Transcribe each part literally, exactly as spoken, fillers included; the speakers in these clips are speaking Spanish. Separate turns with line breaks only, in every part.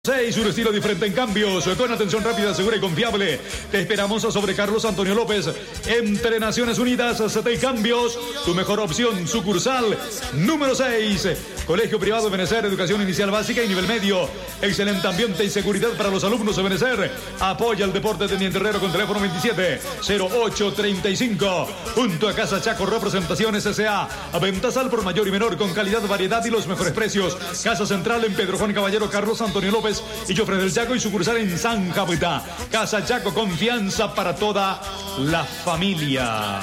seis, un estilo diferente en cambios, con atención rápida, segura y confiable. Te esperamos sobre Carlos Antonio López, entre Naciones Unidas, Sete Cambios, tu mejor opción, sucursal número seis. Colegio Privado de Benecer, educación inicial básica y nivel medio. Excelente ambiente y seguridad para los alumnos de Benecer. Apoya el deporte de Teniente Herrero con teléfono veintisiete cero ocho treinta y cinco. Junto a Casa Chaco Representaciones S A. Ventas al por mayor y menor con calidad, variedad y los mejores precios. Casa Central en Pedro Juan Caballero, Carlos Antonio López y Jofre del Chaco, y sucursal en San Jabuitá. Casa Chaco, confianza para toda la familia.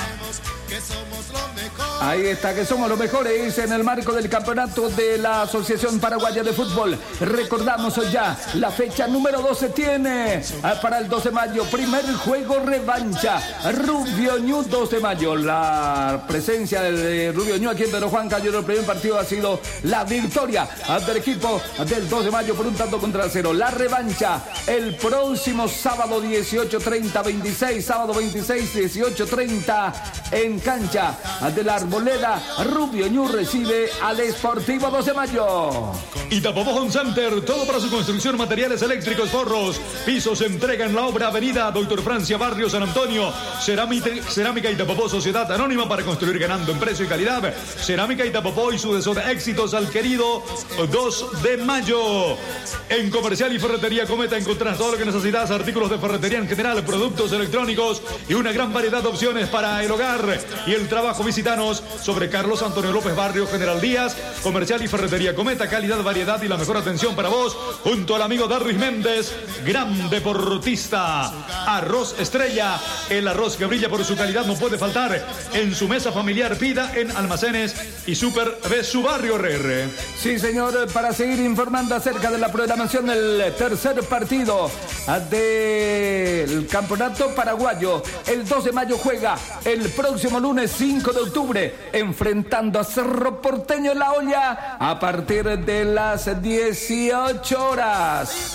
Ahí está, que somos los mejores en el marco del campeonato de la Asociación Paraguaya de Fútbol. Recordamos ya, la fecha número doce tiene para el doce de mayo, primer juego revancha, Rubio Ñu, dos de mayo. La presencia de Rubio Ñu aquí en Pedro Juan Caballero, el primer partido ha sido la victoria del equipo del dos de mayo por un tanto contra cero. La revancha el próximo sábado dieciocho treinta, veintiséis, sábado veintiséis, dieciocho treinta en cancha de la Arboleda. Rubio Ñu recibe al Sportivo dos de mayo.
Itapopo Home Center, todo para su construcción, materiales eléctricos, forros, pisos, entrega en la obra Avenida Doctor Francia, Barrio San Antonio. Cerámica, Cerámica Itapopo, Sociedad Anónima, para construir ganando en precio y calidad. Cerámica Itapopo y su deseo de éxitos al querido dos de mayo. En Comercial y Ferretería Cometa encontrarás todo lo que necesitas, artículos de ferretería en general, productos electrónicos y una gran variedad de opciones para el hogar y el trabajo. Visitanos sobre Carlos Antonio López, Barrio General Díaz. Comercial y Ferretería Cometa, calidad, variedad y la mejor atención para vos, junto al amigo Darris Méndez, gran deportista. Arroz Estrella, el arroz que brilla por su calidad, no puede faltar en su mesa familiar. Pida en Almacenes y Super de su barrio R R.
Sí, señor, para seguir informando acerca de la programación del tercer partido del campeonato paraguayo, el dos de mayo juega el próximo lunes cinco de octubre, enfrentando a Cerro Porteño en La Olla a partir de las dieciocho horas.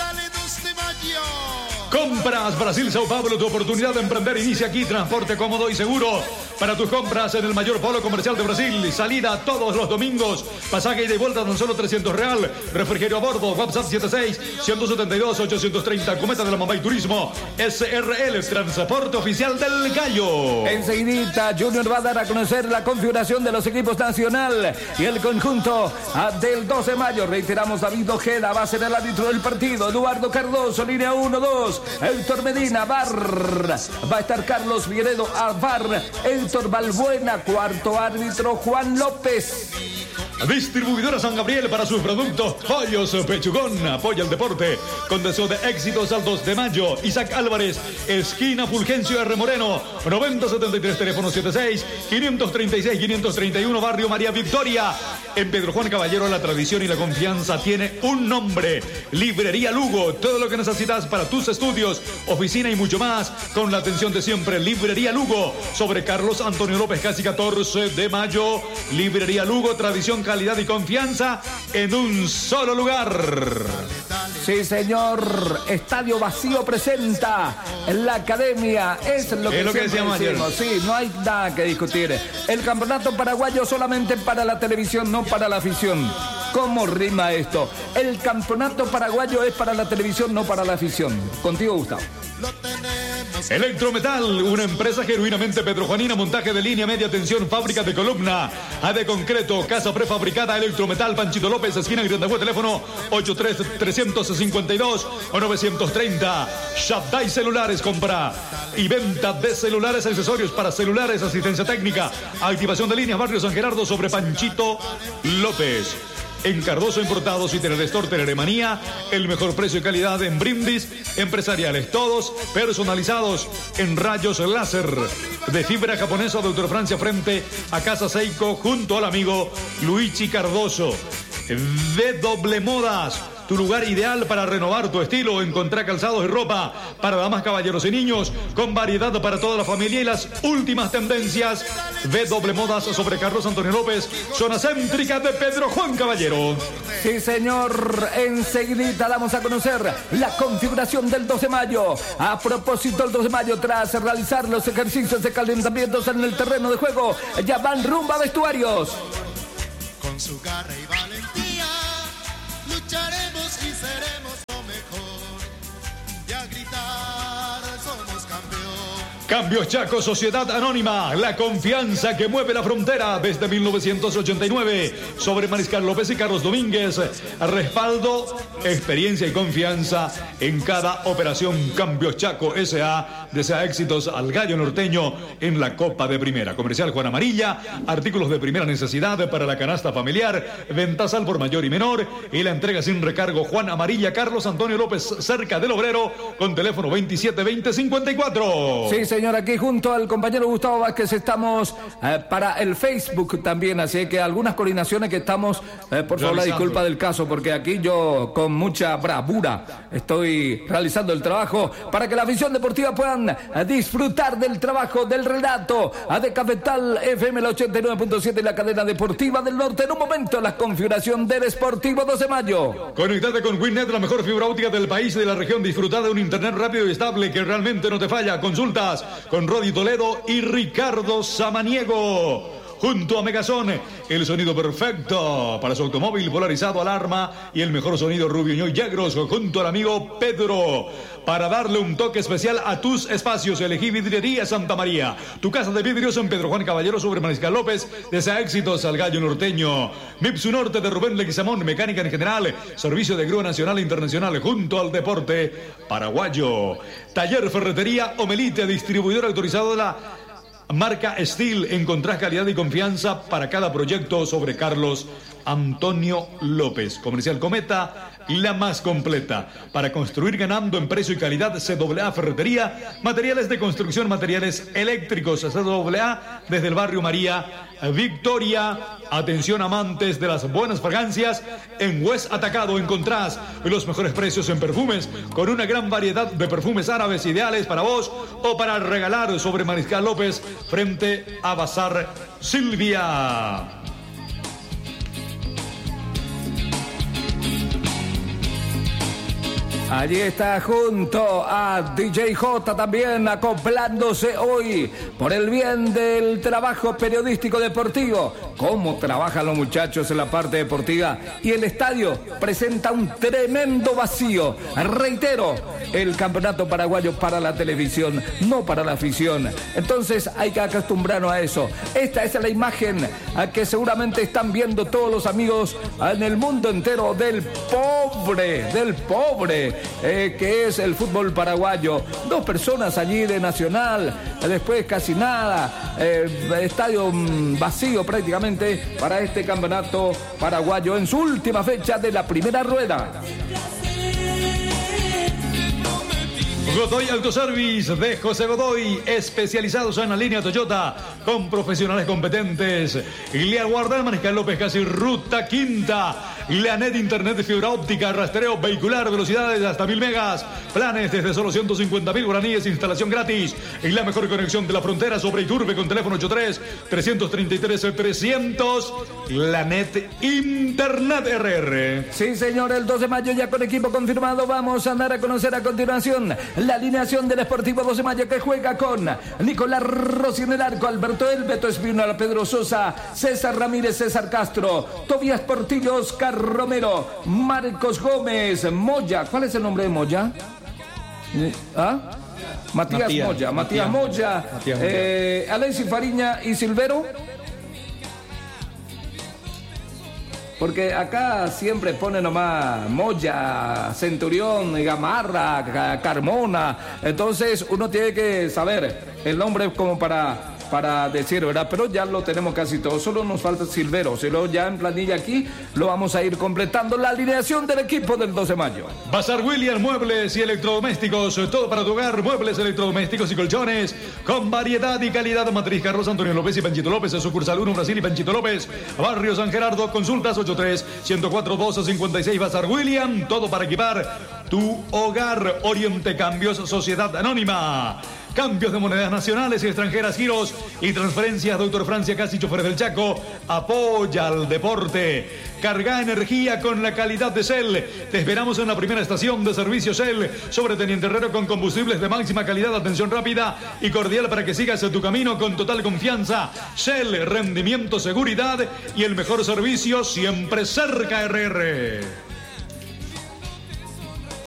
Compras Brasil Sao Paulo, tu oportunidad de emprender inicia aquí. Transporte cómodo y seguro para tus compras en el mayor polo comercial de Brasil. Salida todos los domingos, pasaje ida y vuelta tan solo trescientos real. Refrigerio a bordo, WhatsApp setenta y seis, ciento setenta y dos, ochocientos treinta. Cometa de la Mamá y Turismo S R L, transporte oficial del Gallo.
Enseguidita Junior va a dar a conocer la configuración de los equipos nacional y el conjunto del dos de mayo. Reiteramos, David Ojeda va a ser el árbitro del partido. Eduardo Cardoso, línea uno dos. Héctor Medina, bar. Va a estar Carlos Figueredo, a bar. Héctor Balbuena, cuarto árbitro Juan López.
Distribuidora San Gabriel, para sus productos Pollos Pechugón. Apoya el deporte con deseo de éxitos al dos de mayo. Isaac Álvarez, esquina Fulgencio R. Moreno, noventa setenta y tres, teléfono setenta y seis, quinientos treinta y seis, quinientos treinta y uno, barrio María Victoria. En Pedro Juan Caballero, la tradición y la confianza tiene un nombre: Librería Lugo. Todo lo que necesitas para tus estudios, oficina y mucho más, con la atención de siempre. Librería Lugo, sobre Carlos Antonio López, casi catorce de mayo. Librería Lugo, tradición, calidad y confianza en un solo lugar.
Sí, señor. Estadio Vacío presenta la academia. Es lo que,
es lo que decíamos ayer.
Sí, no hay nada que discutir. El campeonato paraguayo solamente para la televisión, no para la afición. ¿Cómo rima esto? El campeonato paraguayo es para la televisión, no para la afición. Contigo, Gustavo.
Electrometal, una empresa genuinamente pedrojuanina, montaje de línea, media tensión, fábrica de columna, A de concreto, casa prefabricada. Electrometal, Panchito López, esquina Grandagüe, teléfono ochenta y tres, trescientos cincuenta y dos o novecientos treinta. Shabdai Celulares, compra y venta de celulares, accesorios para celulares, asistencia técnica, activación de líneas, barrio San Gerardo, sobre Panchito López. En Cardoso Importados y Teledestor Teleremanía, el mejor precio y calidad en brindis empresariales, todos personalizados en rayos láser de fibra japonesa. Doctor Francia, frente a Casa Seiko, junto al amigo Luigi Cardoso. W Modas, tu lugar ideal para renovar tu estilo. Encontrar calzados y ropa para damas, caballeros y niños, con variedad para toda la familia y las últimas tendencias. W Modas, sobre Carlos Antonio López, zona céntrica de Pedro Juan Caballero.
Sí, señor. Enseguidita damos a conocer la configuración del dos de mayo. A propósito, el dos de mayo, tras realizar los ejercicios de calentamientos en el terreno de juego, ya van rumbo a vestuarios. Con su garra y valentía lucharemos y seremos
Cambios Chaco, Sociedad Anónima, la confianza que mueve la frontera desde mil novecientos ochenta y nueve. Sobre Mariscal López y Carlos Domínguez, respaldo, experiencia y confianza en cada operación. Cambios Chaco S A desea éxitos al gallo norteño en la Copa de Primera. Comercial Juan Amarilla, artículos de primera necesidad para la canasta familiar, ventas al por mayor y menor y la entrega sin recargo. Juan Amarilla, Carlos Antonio López, cerca del Obrero, con teléfono veintisiete veinte cincuenta y cuatro.
Sí, señor, aquí junto al compañero Gustavo Vázquez estamos eh, para el Facebook también, así que algunas coordinaciones que estamos, eh, por favor, la disculpa del caso, porque aquí yo con mucha bravura estoy realizando el trabajo para que la afición deportiva puedan eh, disfrutar del trabajo, del relato a de Capital F M, la ochenta y nueve punto siete y la cadena deportiva del norte. En un momento, la configuración del Sportivo doce de mayo.
Conéctate con Winnet, la mejor fibra óptica del país y de la región. Disfruta de un internet rápido y estable que realmente no te falla. Consultas con Rodi Toledo y Ricardo Samaniego. Junto a Megazone, el sonido perfecto para su automóvil polarizado, alarma y el mejor sonido Rubio Ñoy Yagros. Junto al amigo Pedro, para darle un toque especial a tus espacios, elegí Vidriería Santa María. Tu casa de vidrios en Pedro Juan Caballero sobre Mariscal López. Desea éxitos al gallo norteño. Mipsu Norte de Rubén Leguizamón, mecánica en general, servicio de grúa nacional e internacional. Junto al deporte paraguayo. Taller Ferretería Omelite, distribuidor autorizado de la marca Steel. Encontrás calidad y confianza para cada proyecto. Sobre Carlos Antonio López. Comercial Cometa, la más completa para construir ganando en precio y calidad. C A A Ferretería, materiales de construcción, materiales eléctricos. C A A desde el barrio María Victoria. Atención amantes de las buenas fragancias, en West Atacado encontrás los mejores precios en perfumes, con una gran variedad de perfumes árabes ideales para vos o para regalar. Sobre Mariscal López, frente a Bazar Silvia.
Allí está junto a D J J también acoplándose hoy por el bien del trabajo periodístico deportivo. Cómo trabajan los muchachos en la parte deportiva, y el estadio presenta un tremendo vacío. Reitero, el campeonato paraguayo para la televisión, no para la afición. Entonces hay que acostumbrarnos a eso. Esta es la imagen a que seguramente están viendo todos los amigos en el mundo entero del pobre, del pobre. Eh, que es el fútbol paraguayo. Dos personas allí de Nacional, eh, después casi nada, eh, estadio mm, vacío prácticamente para este campeonato paraguayo en su última fecha de la primera rueda.
Godoy Autoservice de José Godoy, especializados en la línea Toyota, con profesionales competentes. Le aguardan Mariscal López, casi ruta quinta. La net internet de fibra óptica, rastreo vehicular, velocidades hasta mil megas. Planes desde solo ciento cincuenta mil guaraníes, instalación gratis. Y la mejor conexión de la frontera sobre Iturbe con teléfono ochenta y tres, trescientos treinta y tres, trescientos. La net internet R R.
Sí, señor, el dos de mayo ya con equipo confirmado. Vamos a andar a conocer a continuación la alineación del Sportivo dos de mayo, que juega con Nicolás Rossi en el arco, Alberto El, Beto Espinola, Pedro Sosa, César Ramírez, César Castro, Tobías Portillo, Oscar Romero, Marcos Gómez, Moya. ¿Cuál es el nombre de Moya? ¿Ah? Matías, Matías Moya, Matías, Matías Moya, Matías eh, Alexis Fariña y Silvero. Porque acá siempre pone nomás Moya, Centurión, Gamarra, Carmona. Entonces uno tiene que saber el nombre como para, para decir, ¿verdad? Pero ya lo tenemos casi todo. Solo nos falta Silvero. Si lo ya en planilla aquí lo vamos a ir completando. La alineación del equipo del dos de mayo.
Bazar William, muebles y electrodomésticos. Todo para tu hogar, muebles, electrodomésticos y colchones. Con variedad y calidad. Matriz Carlos Antonio López y Panchito López. Sucursal uno, Brasil y Panchito López. Barrio San Gerardo. Consultas ochenta y tres, ciento cuatro, doce cincuenta y seis. Bazar William. Todo para equipar tu hogar. Oriente Cambios, Sociedad Anónima. Cambios de monedas nacionales y extranjeras, giros y transferencias. Doctor Francia Casi, choferes del Chaco. Apoya al deporte. Carga energía con la calidad de Shell. Te esperamos en la primera estación de servicio Shell sobre Teniente Herrero, con combustibles de máxima calidad, atención rápida y cordial para que sigas en tu camino con total confianza. Shell, rendimiento, seguridad y el mejor servicio siempre cerca. R R.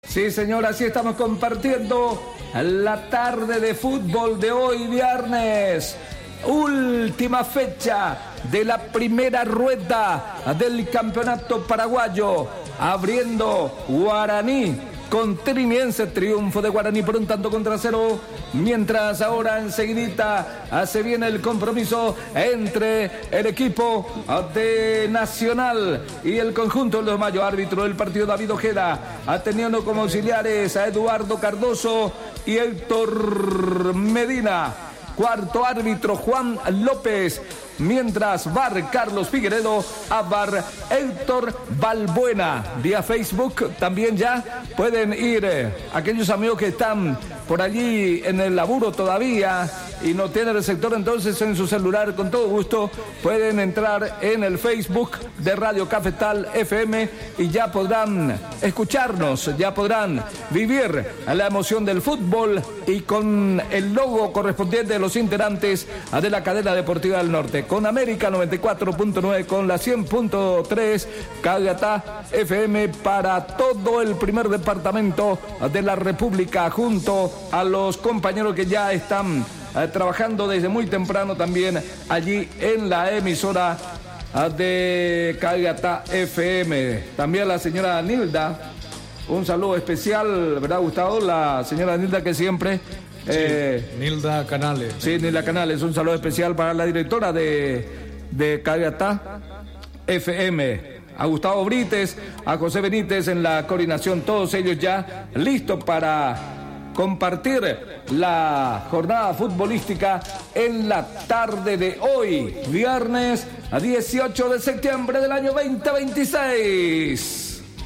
Sí, señor, así estamos compartiendo la tarde de fútbol de hoy, viernes. Última fecha de la primera rueda del campeonato paraguayo. Abriendo Guaraní con Triniense, triunfo de Guaraní por un tanto contra cero. Mientras ahora enseguidita se viene el compromiso entre el equipo de Nacional y el conjunto del dos de mayo. Árbitro del partido David Ojeda, teniendo como auxiliares a Eduardo Cardoso y Héctor Medina. Cuarto árbitro Juan López. Mientras V A R Carlos Figueredo, a V A R Héctor Balbuena. Vía Facebook también ya pueden ir eh, aquellos amigos que están por allí en el laburo todavía y no tienen el sector, entonces en su celular con todo gusto pueden entrar en el Facebook de Radio Cafetal F M y ya podrán escucharnos, ya podrán vivir la emoción del fútbol y con el logo correspondiente de los integrantes de la cadena deportiva del norte. Con América noventa y cuatro punto nueve, con la cien punto tres, Cagatá F M para todo el primer departamento de la República, junto a los compañeros que ya están eh, trabajando desde muy temprano también allí en la emisora eh, de Cagatá F M. También la señora Nilda, un saludo especial, ¿verdad, Gustavo? La señora Nilda que siempre... Eh,
sí, Nilda Canales.
Sí, Nilda Canales, un saludo especial para la directora de, de Cagatá F M, a Gustavo Brites, a José Benítez en la coordinación, todos ellos ya listos para compartir la jornada futbolística en la tarde de hoy, viernes dieciocho de septiembre del año veinte veintiséis.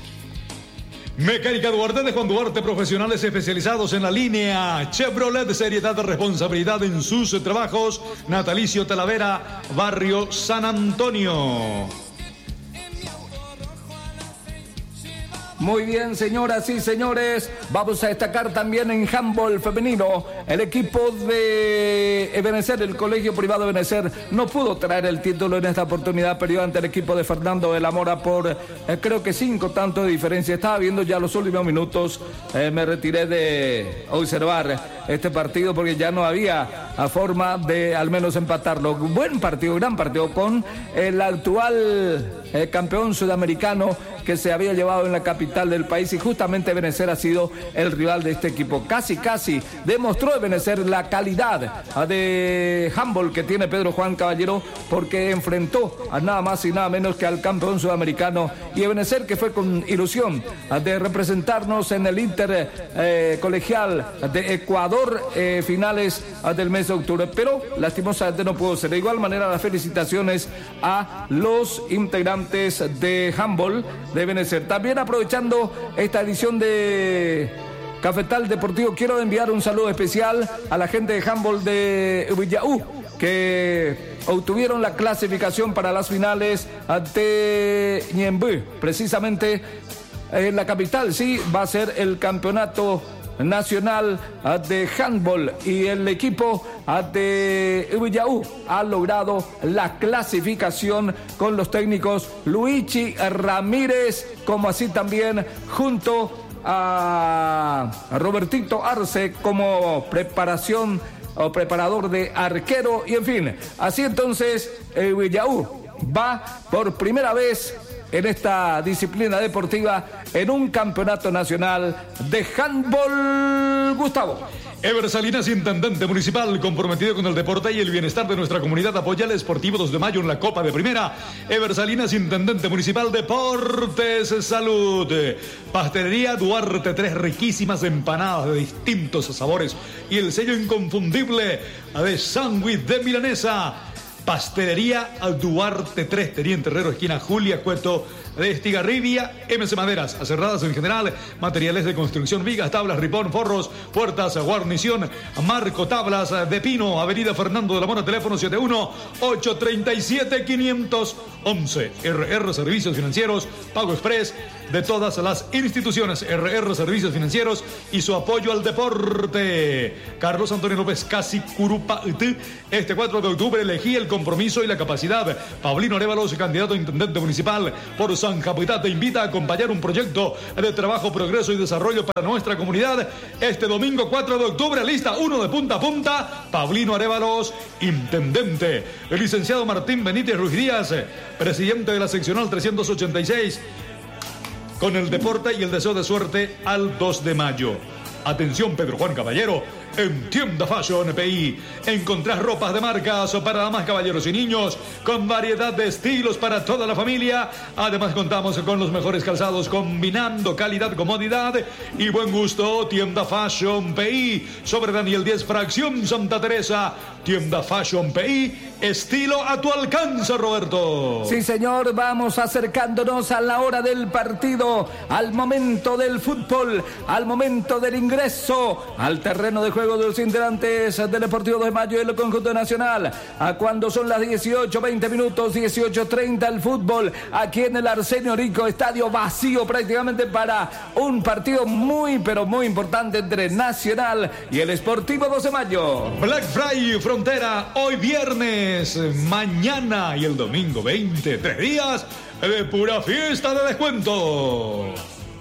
Mecánica Duarte de Juan Duarte, profesionales especializados en la línea Chevrolet, seriedad, responsabilidad en sus trabajos. Natalicio Talavera, barrio San Antonio.
Muy bien, señoras y señores, vamos a destacar también en handball femenino. El equipo de Ebenecer, el colegio privado Ebenecer, no pudo traer el título en esta oportunidad, perdió ante el equipo de Fernando de la Mora por eh, creo que cinco tantos de diferencia. Estaba viendo ya los últimos minutos, eh, me retiré de observar este partido porque ya no había a forma de al menos empatarlo. Buen partido, gran partido con el actual eh, campeón sudamericano que se había llevado en la capital del país, y justamente Ebenecer ha sido el rival de este equipo. Casi, casi demostró Ebenecer la calidad de handball que tiene Pedro Juan Caballero, porque enfrentó a nada más y nada menos que al campeón sudamericano, y Ebenecer, que fue con ilusión de representarnos en el Inter eh, colegial de Ecuador, eh, finales del mes de octubre, pero lastimosamente no pudo ser. De igual manera, las felicitaciones a los integrantes de handball de Ebenecer. También, aprovechando esta edición de Cafetal Deportivo, quiero enviar un saludo especial a la gente de handball de Villaú, que obtuvieron la clasificación para las finales ante Ñemby, precisamente en la capital. Sí, va a ser el campeonato nacional de handball, y el equipo de Villaú ha logrado la clasificación con los técnicos Luigi Ramírez, como así también junto a Robertito Arce como preparación o preparador de arquero, y en fin, así entonces el Villaú va por primera vez en esta disciplina deportiva en un campeonato nacional de handball. Gustavo.
Ever Salinas, intendente municipal, comprometido con el deporte y el bienestar de nuestra comunidad, apoya el Sportivo dos de mayo en la Copa de Primera. Ever Salinas, intendente municipal, Deportes, Salud. Pastelería Duarte, tres riquísimas empanadas de distintos sabores y el sello inconfundible de sándwich de milanesa. Pastelería Duarte tres, Teniente Herrero, esquina Julia Cueto de Estigarribia. M C Maderas, aserradas en general, materiales de construcción, vigas, tablas, ripón, forros, puertas, guarnición, marco, tablas de pino, avenida Fernando de la Mora, teléfono siete uno ocho tres siete cinco uno uno. R R Servicios Financieros, pago express de todas las instituciones. R R Servicios Financieros y su apoyo al deporte. Carlos Antonio López Casi Curupa. Este cuatro de octubre elegí el compromiso y la capacidad. Paulino Arévalos, candidato a intendente municipal por San Capital te invita a acompañar un proyecto de trabajo, progreso y desarrollo para nuestra comunidad. Este domingo cuatro de octubre, lista uno de punta a punta, Paulino Arévalos, intendente. El licenciado Martín Benítez Ruiz Díaz, presidente de la seccional trescientos ochenta y seis, con el deporte y el deseo de suerte al dos de mayo. Atención, Pedro Juan Caballero, en Tienda Fashion P I encontrás ropas de marcas para damas, caballeros y niños con variedad de estilos para toda la familia. Además contamos con los mejores calzados combinando calidad, comodidad y buen gusto. Tienda Fashion P I sobre Daniel diez, fracción Santa Teresa. Tienda Fashion P I, estilo a tu alcance, Roberto.
Sí, señor, vamos acercándonos a la hora del partido, al momento del fútbol, al momento del ingreso al terreno de juego de los integrantes del Deportivo dos de mayo y el conjunto nacional. A cuando son las dieciocho, veinte minutos, dieciocho treinta el fútbol aquí en el Arsenio Rico, estadio vacío prácticamente para un partido muy pero muy importante entre Nacional y el Sportivo dos de mayo.
Black Friday Frontera, hoy viernes, mañana y el domingo veinte, tres días de pura fiesta de descuento.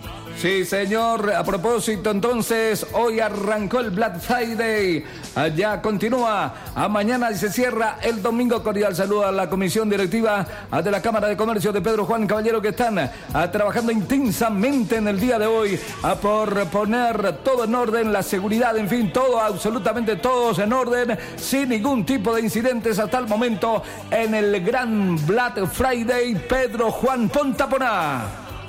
Sí, señor. A propósito, entonces, hoy arrancó el Black Friday. Ya continúa. A mañana y se cierra el domingo. Cordial saludo a la comisión directiva de la Cámara de Comercio de Pedro Juan Caballero, que están a, trabajando intensamente en el día de hoy a, por poner todo en orden, la seguridad, en fin, todo, absolutamente todos en orden, sin ningún tipo de incidentes hasta el momento en el gran Black Friday Pedro Juan Pontaponá.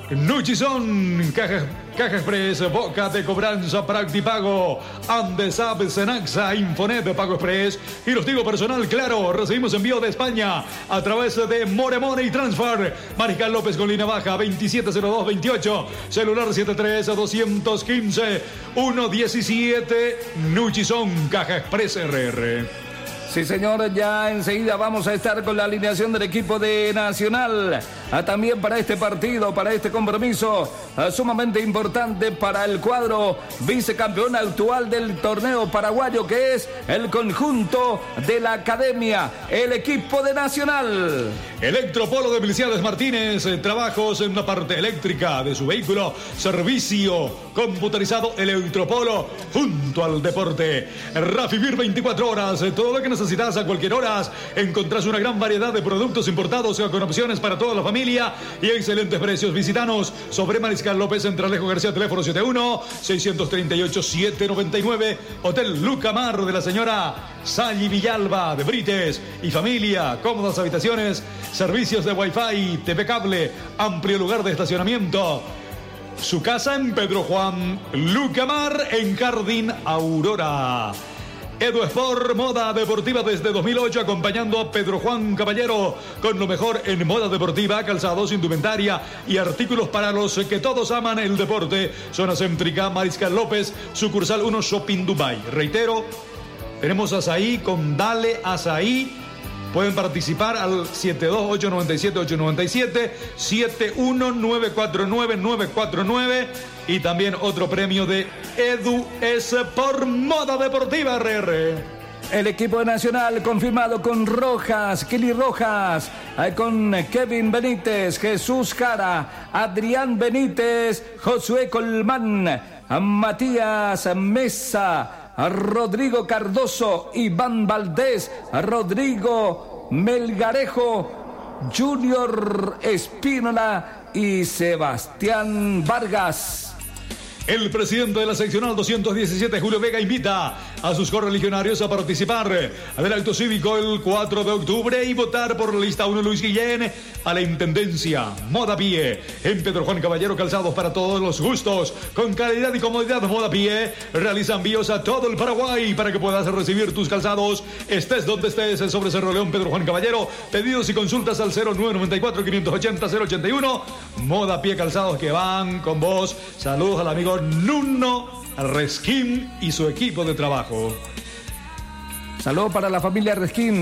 Nuchison, Caja, Caja Express, Boca de Cobranza, Practipago, Andesab, Senaxa, Infonet, Pago Express y los digo personal, claro, recibimos envío de España a través de More Money Transfer. Mariscal López con línea baja, veintisiete cero dos veintiocho, celular setenta y tres, doscientos quince, ciento diecisiete, Nuchison, Caja Express R R.
Sí, señor, ya enseguida vamos a estar con la alineación del equipo de Nacional. Ah, también para este partido, para este compromiso ah, sumamente importante para el cuadro vicecampeón actual del torneo paraguayo, que es el conjunto de la Academia, el equipo de Nacional.
Electropolo de Miliciades Martínez, eh, trabajos en la parte eléctrica de su vehículo, servicio computarizado Electropolo junto al deporte. Rafivir veinticuatro horas, eh, todo lo que necesitas a cualquier hora. Encontrás una gran variedad de productos importados con opciones para toda la familia y excelentes precios. Visitanos sobre Mariscal López, Centralejo García, teléfono setenta y uno, seiscientos treinta y ocho, setecientos noventa y nueve. Hotel Lucamar de la señora Salli Villalba de Brites y familia, cómodas habitaciones, servicios de Wi-Fi, T V cable, amplio lugar de estacionamiento. Su casa en Pedro Juan Lucamar, en Jardín Aurora. Edu Sport, moda deportiva desde dos mil ocho, acompañando a Pedro Juan Caballero con lo mejor en moda deportiva, calzados, indumentaria y artículos para los que todos aman el deporte. Zona céntrica, Mariscal López, sucursal uno, Shopping Dubai. Reitero, tenemos azaí con Dale Azaí. Pueden participar al siete dos ocho nueve siete ocho nueve siete, siete uno nueve cuatro nueve nueve cuatro nueve y también otro premio de Edu Sport Moda Deportiva R R.
El equipo de Nacional confirmado con Rojas, Kili Rojas, con Kevin Benítez, Jesús Jara, Adrián Benítez, Josué Colmán, Matías Mesa, Rodrigo Cardoso, Iván Valdés, Rodrigo Melgarejo, Junior Espínola y Sebastián Vargas.
El presidente de la seccional doscientos diecisiete, Julio Vega, invita a sus correligionarios a participar del acto cívico el cuatro de octubre y votar por la lista uno Luis Guillén a la Intendencia. Moda Pie, en Pedro Juan Caballero, calzados para todos los gustos, con calidad y comodidad. Moda Pie realiza envíos a todo el Paraguay para que puedas recibir tus calzados, estés donde estés, sobre Cerro León, Pedro Juan Caballero. Pedidos y consultas al cero nueve nueve cuatro, cinco ocho cero, cero ocho uno. Moda Pie, calzados que van con vos. Saludos al amigo Nuno Resquín y su equipo de trabajo.
Saludos para la familia Resquín,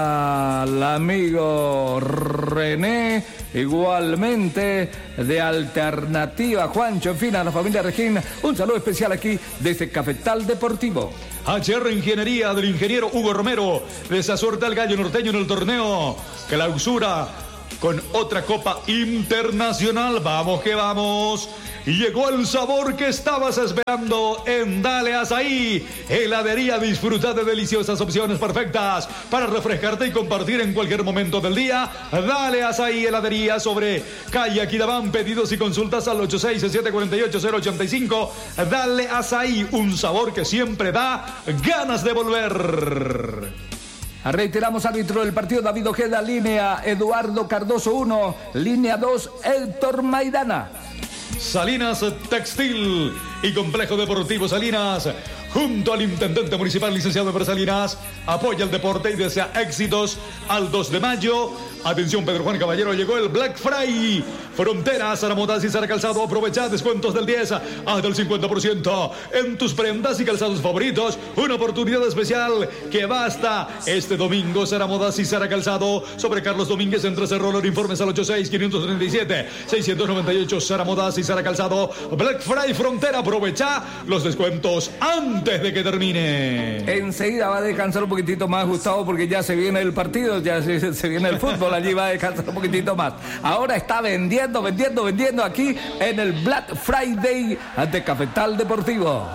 al amigo René, igualmente de Alternativa, Juancho, en fin, a la familia Resquín. Un saludo especial aquí desde Cafetal Deportivo.
H R Ingeniería del ingeniero Hugo Romero. Les suerte al gallo norteño en el torneo Clausura con otra Copa Internacional. Vamos que vamos. Llegó el sabor que estabas esperando en Dale Azaí. Heladería, disfruta de deliciosas opciones perfectas para refrescarte y compartir en cualquier momento del día. Dale Azaí, heladería sobre calle Aquidabán. Pedidos y consultas al ocho seis siete cuatro ocho cero ocho cinco. Dale Azaí, un sabor que siempre da ganas de volver.
Reiteramos, árbitro del partido David Ojeda, línea Eduardo Cardoso uno, línea dos Héctor Maidana.
Salinas Textil y Complejo Deportivo Salinas, junto al Intendente Municipal, licenciado Eber Salinas, apoya el deporte y desea éxitos al dos de mayo. Atención, Pedro Juan Caballero, llegó el Black Friday. Fronteras, Sara Modas y Sara Calzado, aprovecha descuentos del diez hasta el cincuenta por ciento en tus prendas y calzados favoritos. Una oportunidad especial que basta este domingo. Sara Modas y Sara Calzado sobre Carlos Domínguez entre Cerro. Informes al ocho seis cinco tres siete seis nueve ocho. Sara Modas y Sara Calzado. Black Friday Frontera, aprovecha los descuentos antes de que termine.
Enseguida va a descansar un poquitito más, Gustavo, porque ya se viene el partido, ya se, se viene el fútbol. Allí va a descansar un poquitito más. Ahora está vendiendo, vendiendo, vendiendo aquí en el Black Friday de Cafetal Deportivo.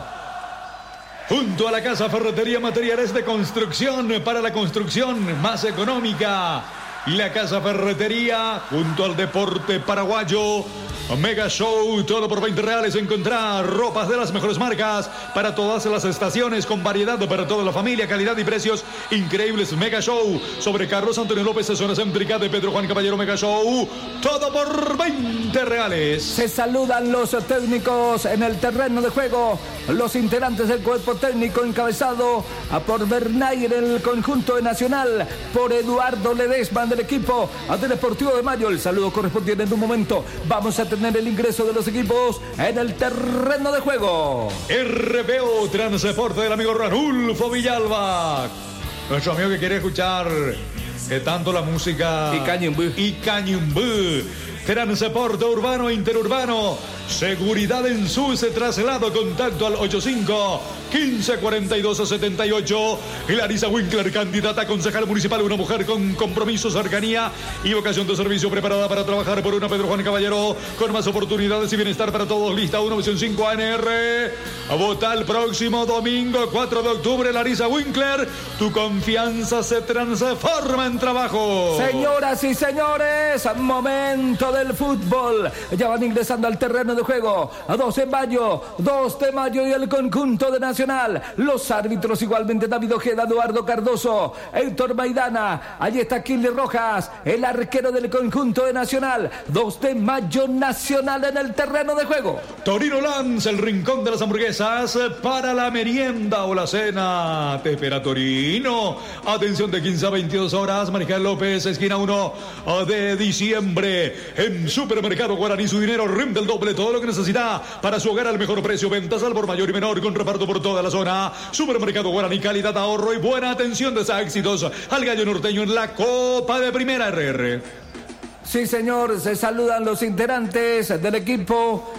Junto a la Casa Ferretería, materiales de construcción para la construcción más económica. La Casa Ferretería, junto al deporte paraguayo. Mega Show, todo por veinte reales. Encontrar ropas de las mejores marcas para todas las estaciones, con variedad para toda la familia, calidad y precios increíbles. Mega Show sobre Carlos Antonio López, zona céntrica de Pedro Juan Caballero. Mega Show, todo por veinte reales.
Se saludan los técnicos en el terreno de juego. Los integrantes del cuerpo técnico encabezado por Bernay en el conjunto de Nacional, por Eduardo Ledesma del equipo del Deportivo de Mayo. El saludo correspondiente en un momento. Vamos a tener el ingreso de los equipos en el terreno de juego.
R B O Transporte del amigo Ranulfo Villalba, nuestro amigo que quiere escuchar eh, tanto la música
y cañumbú
y cañumbú. Transporte urbano e interurbano, seguridad en su traslado. Contacto al ocho cinco quince cuarenta y dos setenta y ocho. Larisa Winkler, candidata a concejal municipal, una mujer con compromiso, cercanía y vocación de servicio, preparada para trabajar por una. Pedro Juan Caballero, con más oportunidades y bienestar para todos. Lista uno, opción cinco, A N R. Vota el próximo domingo cuatro de octubre. Larisa Winkler, tu confianza se transforma en trabajo.
Señoras y señores, momento del fútbol. Ya van ingresando al terreno de juego. A dos de mayo, dos de mayo y el conjunto de Nacional. Los árbitros igualmente David Ojeda, Eduardo Cardoso, Héctor Maidana. Allí está Kili Rojas, el arquero del conjunto de Nacional. dos de mayo, Nacional en el terreno de juego.
Torino Lance, el rincón de las hamburguesas para la merienda o la cena. Te espera Torino. Atención, de quince a veintidós horas. Marijal López, esquina uno de diciembre. En Supermercado Guaraní, su dinero rinde el doble. Todo lo que necesita para su hogar al mejor precio. Ventas al por mayor y menor con reparto por toda la zona. Supermercado Guaraní, calidad, ahorro y buena atención. Desea éxitos al gallo norteño en la Copa de Primera R R.
Sí, señor. Se saludan los integrantes del equipo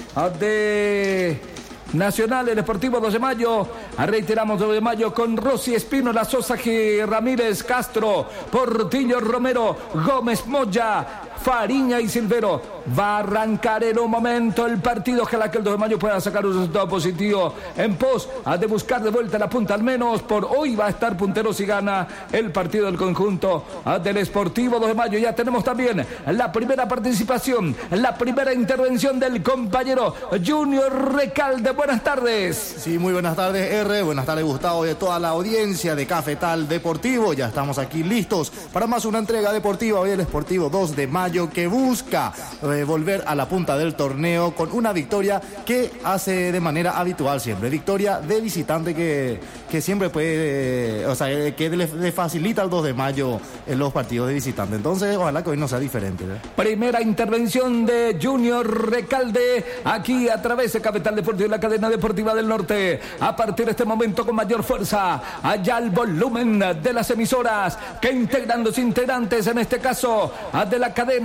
de Nacional, el Deportivo dos de mayo. Reiteramos, dos de mayo con Rosy Espino, La Sosa, G. Ramírez, Castro, Portillo, Romero, Gómez, Moya, Fariña y Silvero. Va a arrancar en un momento el partido. Ojalá que el dos de mayo pueda sacar un resultado positivo en pos de buscar de vuelta la punta. Al menos por hoy va a estar puntero si gana el partido del conjunto del Sportivo dos de mayo. Ya tenemos también la primera participación, la primera intervención del compañero Junior Recalde. Buenas tardes.
Sí, muy buenas tardes, R. Buenas tardes, Gustavo, y de toda la audiencia de Cafetal Deportivo. Ya estamos aquí listos para más una entrega deportiva. Hoy el Sportivo dos de mayo, que busca eh, volver a la punta del torneo con una victoria que hace de manera habitual siempre. Victoria de visitante que, que siempre puede, eh, o sea, que le, le facilita al dos de mayo en los partidos de visitante. Entonces, ojalá que hoy no sea diferente, ¿eh?
Primera intervención de Junior Recalde aquí a través de Cafetal Deportivo y la cadena deportiva del norte. A partir de este momento con mayor fuerza, allá el volumen de las emisoras que integran los integrantes, en este caso de la cadena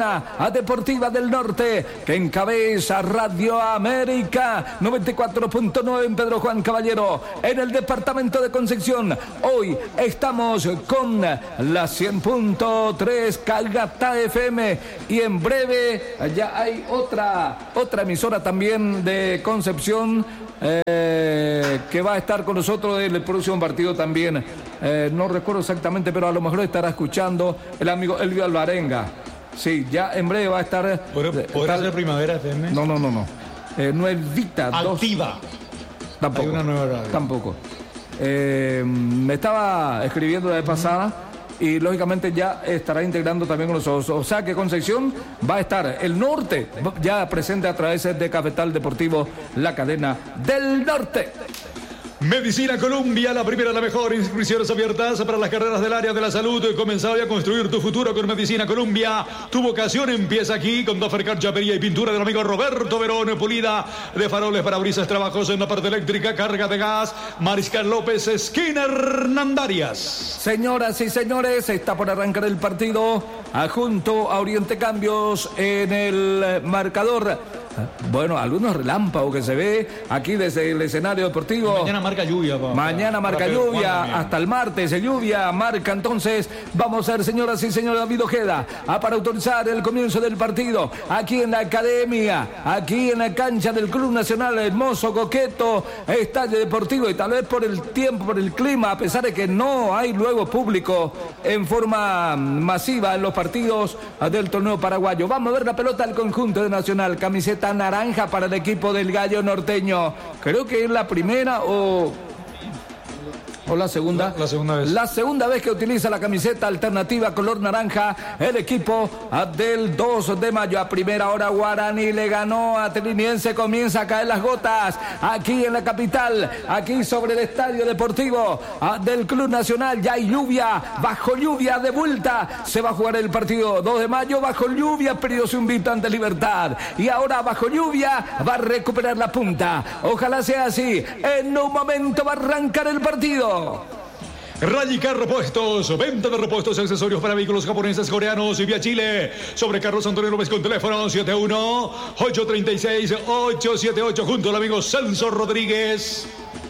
cadena deportiva del norte que encabeza Radio América noventa y cuatro punto nueve en Pedro Juan Caballero, en el departamento de Concepción. Hoy estamos con la cien punto tres Cagata F M y en breve ya hay otra, otra emisora también de Concepción eh, que va a estar con nosotros en el próximo partido también. Eh, no recuerdo exactamente, pero a lo mejor estará escuchando el amigo Elvio Alvarenga. Sí, ya en breve va a estar...
¿Podrá ser Primavera F M?
No, no, no, no. Eh, Nuevita.
Altiva.
Dos... Tampoco.
Hay una nueva radio.
Tampoco. Eh, me estaba escribiendo la vez pasada y lógicamente ya estará integrando también con nosotros. O sea que Concepción va a estar el norte ya presente a través de Cafetal Deportivo, la cadena del norte.
Medicina Colombia, la primera, la mejor. Inscripciones abiertas para las carreras del área de la salud. Comenzá a construir tu futuro con Medicina Colombia. Tu vocación empieza aquí con Dofercar Chapería y Pintura del amigo Roberto Verón. Pulida de faroles, parabrisas, trabajos en la parte eléctrica, carga de gas. Mariscal López, esquina Hernandarias.
Señoras y señores, está por arrancar el partido. Junto a Oriente Cambios en el marcador. Bueno, algunos relámpagos que se ve aquí desde el escenario deportivo.
Mañana marca lluvia. Papá.
Mañana marca lluvia, hasta el martes de lluvia marca. Entonces vamos a ver, señoras y señores, David Ojeda a para autorizar el comienzo del partido aquí en la academia, aquí en la cancha del Club Nacional, hermoso, coqueto estadio deportivo, y tal vez por el tiempo, por el clima, a pesar de que no hay luego público en forma masiva en los partidos del torneo paraguayo. Vamos a ver la pelota al conjunto de Nacional, camiseta naranja para el equipo del Gallo Norteño. Creo que es la primera o... ¿O la segunda?
La, la segunda vez.
La segunda vez que utiliza la camiseta alternativa color naranja el equipo del dos de mayo. A primera hora Guaraní le ganó a Triniense. Comienza a caer las gotas aquí en la capital, aquí sobre el estadio deportivo del Club Nacional. Ya hay lluvia, bajo lluvia de vuelta. Se va a jugar el partido dos de mayo bajo lluvia, pero se invita ante Libertad. Y ahora bajo lluvia va a recuperar la punta. Ojalá sea así. En un momento va a arrancar el partido.
Rallicar Repuestos, venta de repuestos y accesorios para vehículos japoneses, coreanos y vía Chile. Sobre Carlos Antonio López con teléfono siete uno ocho tres seis ocho siete ocho junto al amigo Celso Rodríguez.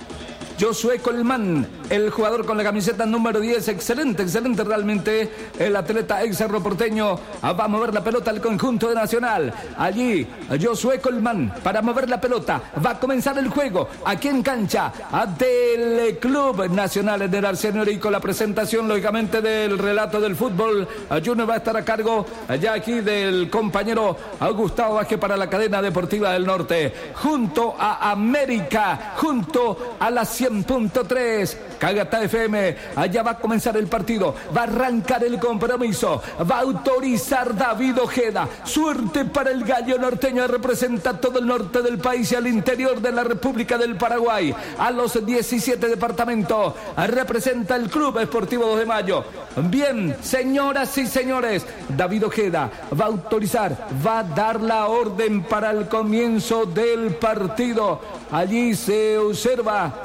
Josué Colmán, el jugador con la camiseta número diez, excelente, excelente realmente, el atleta ex Cerro Porteño. Va a mover la pelota al conjunto de Nacional. Allí, Josué Colmán, para mover la pelota, va a comenzar el juego, aquí en cancha del Club Nacional en el Arsenio Rico. La presentación, lógicamente, del relato del fútbol Junior va a estar a cargo, allá aquí, del compañero Gustavo Vázquez para la cadena deportiva del norte. Junto a América, junto a la cien punto tres Cagata F M, allá va a comenzar el partido, va a arrancar el compromiso, va a autorizar David Ojeda. Suerte para el Gallo Norteño, representa todo el norte del país y al interior de la República del Paraguay, a los diecisiete departamentos, representa el Club Esportivo dos de mayo. Bien, señoras y señores, David Ojeda va a autorizar, va a dar la orden para el comienzo del partido. Allí se observa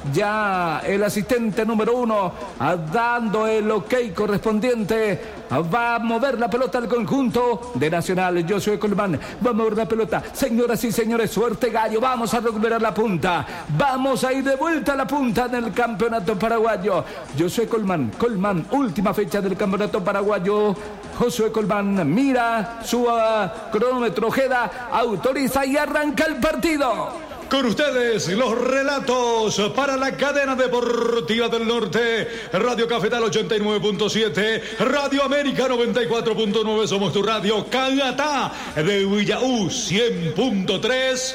ya el asistente número uno dando el ok correspondiente. Va a mover la pelota al conjunto de Nacional. Josué Colmán va a mover la pelota. Señoras y señores, suerte Gallo. Vamos a recuperar la punta. Vamos a ir de vuelta a la punta en el campeonato paraguayo. Josué Colmán, Colmán, última fecha del campeonato paraguayo. Josué Colmán mira su uh, cronómetro. Ojeda autoriza y arranca el partido.
Con ustedes, los relatos para la cadena deportiva del norte. Radio Cafetal ochenta y nueve punto siete, Radio América noventa y cuatro punto nueve, somos tu radio. Cagata de Villaú cien punto tres.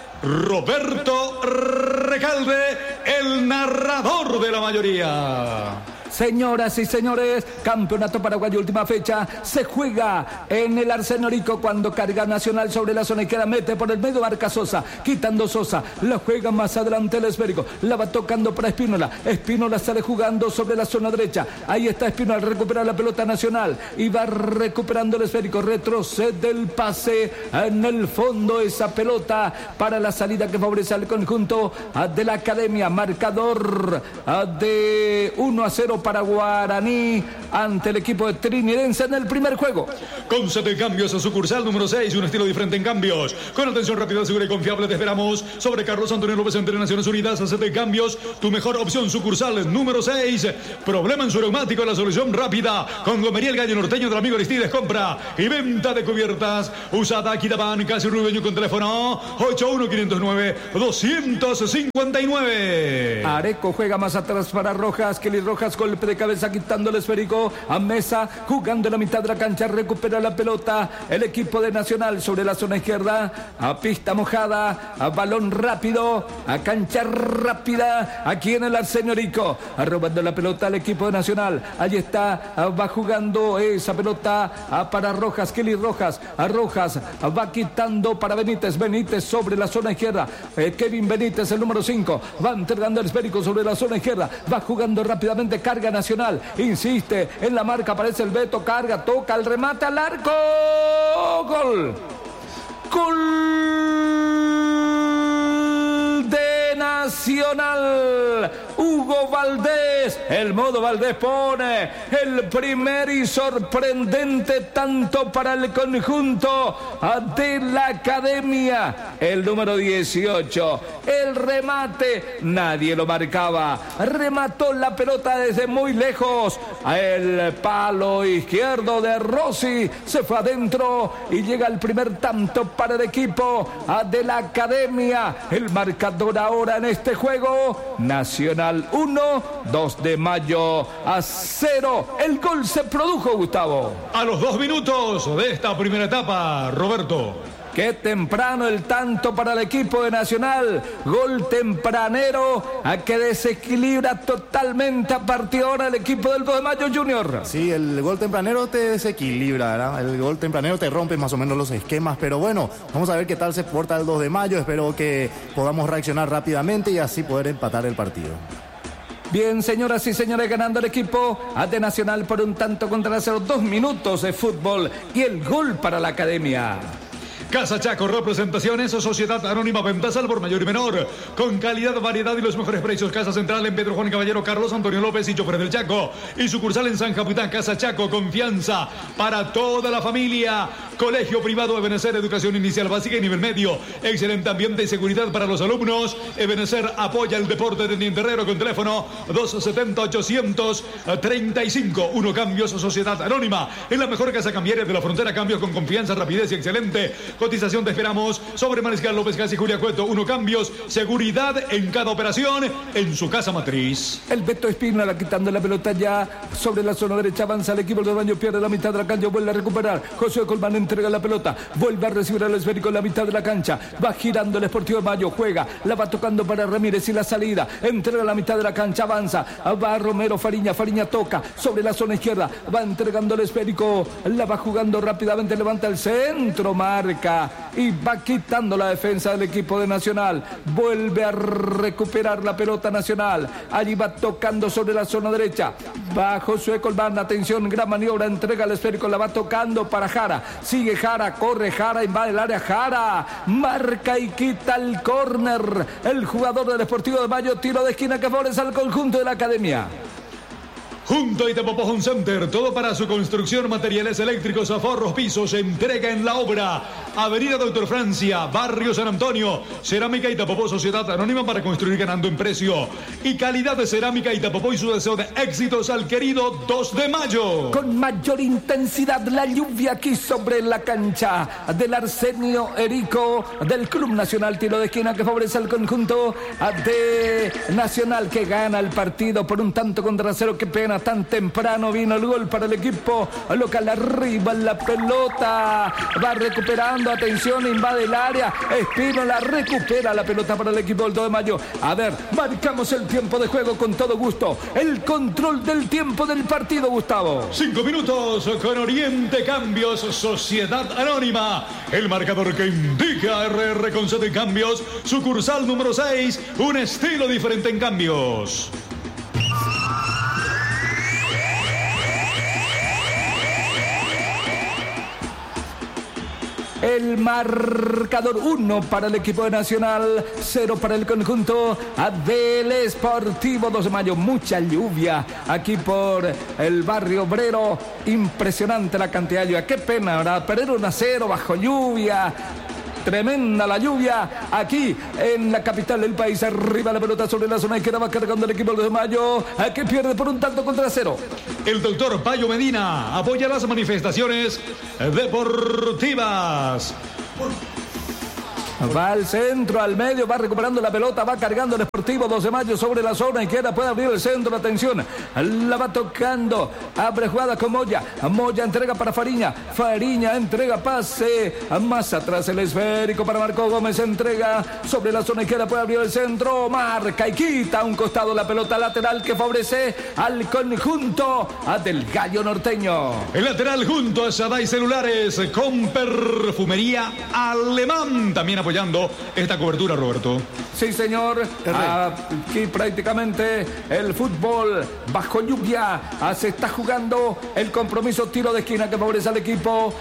Roberto Recalde, el narrador de la mayoría.
Señoras y señores, campeonato paraguayo, última fecha, se juega en el Arsenio Rico cuando carga Nacional sobre la zona izquierda, mete por el medio, marca Sosa, quitando Sosa, la juega más adelante el esférico, la va tocando para Espínola, Espínola sale jugando sobre la zona derecha, ahí está Espínola, recupera la pelota Nacional y va recuperando el esférico, retrocede el pase en el fondo, esa pelota para la salida que favorece al conjunto de la Academia, marcador de uno a cero para Guaraní. ante el equipo de Trinidense en el primer juego.
Con set de cambios, sucursal número seis, un estilo diferente en cambios. Con atención rápida, segura y confiable, te esperamos sobre Carlos Antonio López entre Naciones Unidas. set de cambios, tu mejor opción, sucursal número seis. Problema en su neumático, la solución rápida. Con Gomería el Gallo Norteño del amigo Aristides, compra y venta de cubiertas. Usada Quitaban, casi Rubeño con teléfono ocho uno cinco cero nueve dos cinco nueve.
Areco juega más atrás para Rojas. Kelly Rojas, golpe de cabeza quitando el esférico a Mesa, jugando en la mitad de la cancha, recupera la pelota el equipo de Nacional sobre la zona izquierda, a pista mojada, a balón rápido, a cancha rápida, aquí en el Arsenio Rico, robando la pelota al equipo de Nacional. Allí está, va jugando esa pelota para Rojas, Kelly Rojas, a Rojas, va quitando para Benítez, Benítez sobre la zona izquierda, eh, Kevin Benítez, el número cinco, va entregando el esférico sobre la zona izquierda, va jugando rápidamente, carga Nacional, insiste en la marca, aparece el Beto, carga, toca el remate al arco, gol, gol de Nacional, Hugo Valdés, el modo Valdés pone el primer y sorprendente tanto para el conjunto de la Academia, el número dieciocho, el remate, nadie lo marcaba, remató la pelota desde muy lejos, el palo izquierdo de Rossi, se fue adentro y llega el primer tanto para el equipo de la Academia, el marcador ahora en este juego, Nacional uno, dos de mayo a cero. El gol se produjo, Gustavo.
A los dos minutos de esta primera etapa, Roberto.
Qué temprano el tanto para el equipo de Nacional. Gol tempranero a que desequilibra totalmente a partir de ahora el equipo del dos de mayo, Junior.
Sí, el gol tempranero te desequilibra, ¿verdad? El gol tempranero te rompe más o menos los esquemas, pero bueno, vamos a ver qué tal se porta el dos de mayo. Espero que podamos reaccionar rápidamente y así poder empatar el partido.
Bien, señoras y señores, ganando el equipo de Nacional por un tanto contra cero. Dos minutos de fútbol y el gol para la Academia.
Casa Chaco, representaciones, Sociedad Anónima, ventas al por mayor y menor, con calidad, variedad y los mejores precios. Casa Central en Pedro Juan Caballero, Carlos Antonio López y Chofer del Chaco. Y sucursal en San Capitán, Casa Chaco, confianza para toda la familia. Colegio privado Ebenecer, educación inicial básica y nivel medio. Excelente ambiente y seguridad para los alumnos. Ebenecer apoya el deporte de Nienterrero con teléfono dos setenta, ochocientos treinta y cinco. Uno Cambios, Sociedad Anónima. Es la mejor casa cambiaria de la frontera. Cambios con confianza, rapidez y excelente cotización. Te esperamos sobre Mariscal López Casi Julia Cueto. Uno Cambios, seguridad en cada operación en su casa matriz.
El Beto Espínola quitando la pelota ya sobre la zona derecha, avanza el equipo de Baño, pierde la mitad de la cancha, vuelve a recuperar. José Colmán entrega la pelota, vuelve a recibir el esférico en la mitad de la cancha, va girando el Sportivo de Mayo, juega, la va tocando para Ramírez y la salida, entrega la mitad de la cancha, avanza, va Romero, Fariña, Fariña toca sobre la zona izquierda, va entregando el esférico, la va jugando rápidamente, levanta el centro, marca y va quitando la defensa del equipo de Nacional, vuelve a recuperar la pelota Nacional, allí va tocando sobre la zona derecha, va Josué Colmán, atención, gran maniobra, entrega el esférico, la va tocando para Jara, sigue Jara, corre Jara, invade el área Jara, marca y quita el córner, el jugador del Sportivo de Mayo, tiro de esquina que favorece al conjunto de la Academia.
Junto a Itapopo Home Center, todo para su construcción, materiales eléctricos, aforros, pisos, entrega en la obra. Avenida Doctor Francia, Barrio San Antonio, Cerámica Itapopo, Sociedad Anónima para construir ganando en precio y calidad de Cerámica Itapopo y su deseo de éxitos al querido dos de mayo.
Con mayor intensidad la lluvia aquí sobre la cancha del Arsenio Erico del Club Nacional, tiro de esquina que favorece al conjunto de Nacional que gana el partido por un tanto contra cero. Qué pena, tan temprano vino el gol para el equipo local, arriba la pelota, va recuperando, atención, invade el área, Espínola recupera la pelota para el equipo del dos de mayo. A ver, marcamos el tiempo de juego con todo gusto, el control del tiempo del partido, Gustavo.
Cinco minutos con Oriente Cambios, Sociedad Anónima, el marcador que indica R R con set de cambios, sucursal número seis, un estilo diferente en cambios.
el marcador: uno para el equipo de Nacional, cero para el conjunto del Sportivo dos de Mayo. Mucha lluvia aquí por el barrio obrero. Impresionante la cantidad de lluvia. Qué pena, ¿verdad? Perder un a cero bajo lluvia. Tremenda la lluvia aquí en la capital del país. Arriba la pelota sobre la zona izquierda, va cargando el equipo del dos de Mayo, que pierde por un tanto contra cero.
El doctor Payo Medina apoya las manifestaciones deportivas.
Va al centro, al medio, va recuperando la pelota, va cargando el Sportivo dos de Mayo sobre la zona izquierda, puede abrir el centro, atención, la va tocando, abre jugada con Moya, Moya entrega para Fariña, Fariña entrega pase, más atrás el esférico para Marco Gómez, entrega sobre la zona izquierda, puede abrir el centro, marca y quita a un costado la pelota lateral que favorece al conjunto del Gallo Norteño.
El lateral junto a Sadai Celulares con perfumería alemán, también apoyando esta cobertura, Roberto.
Sí, señor. Aquí prácticamente el fútbol bajo lluvia. Se está jugando el compromiso, tiro de esquina que favorece al equipo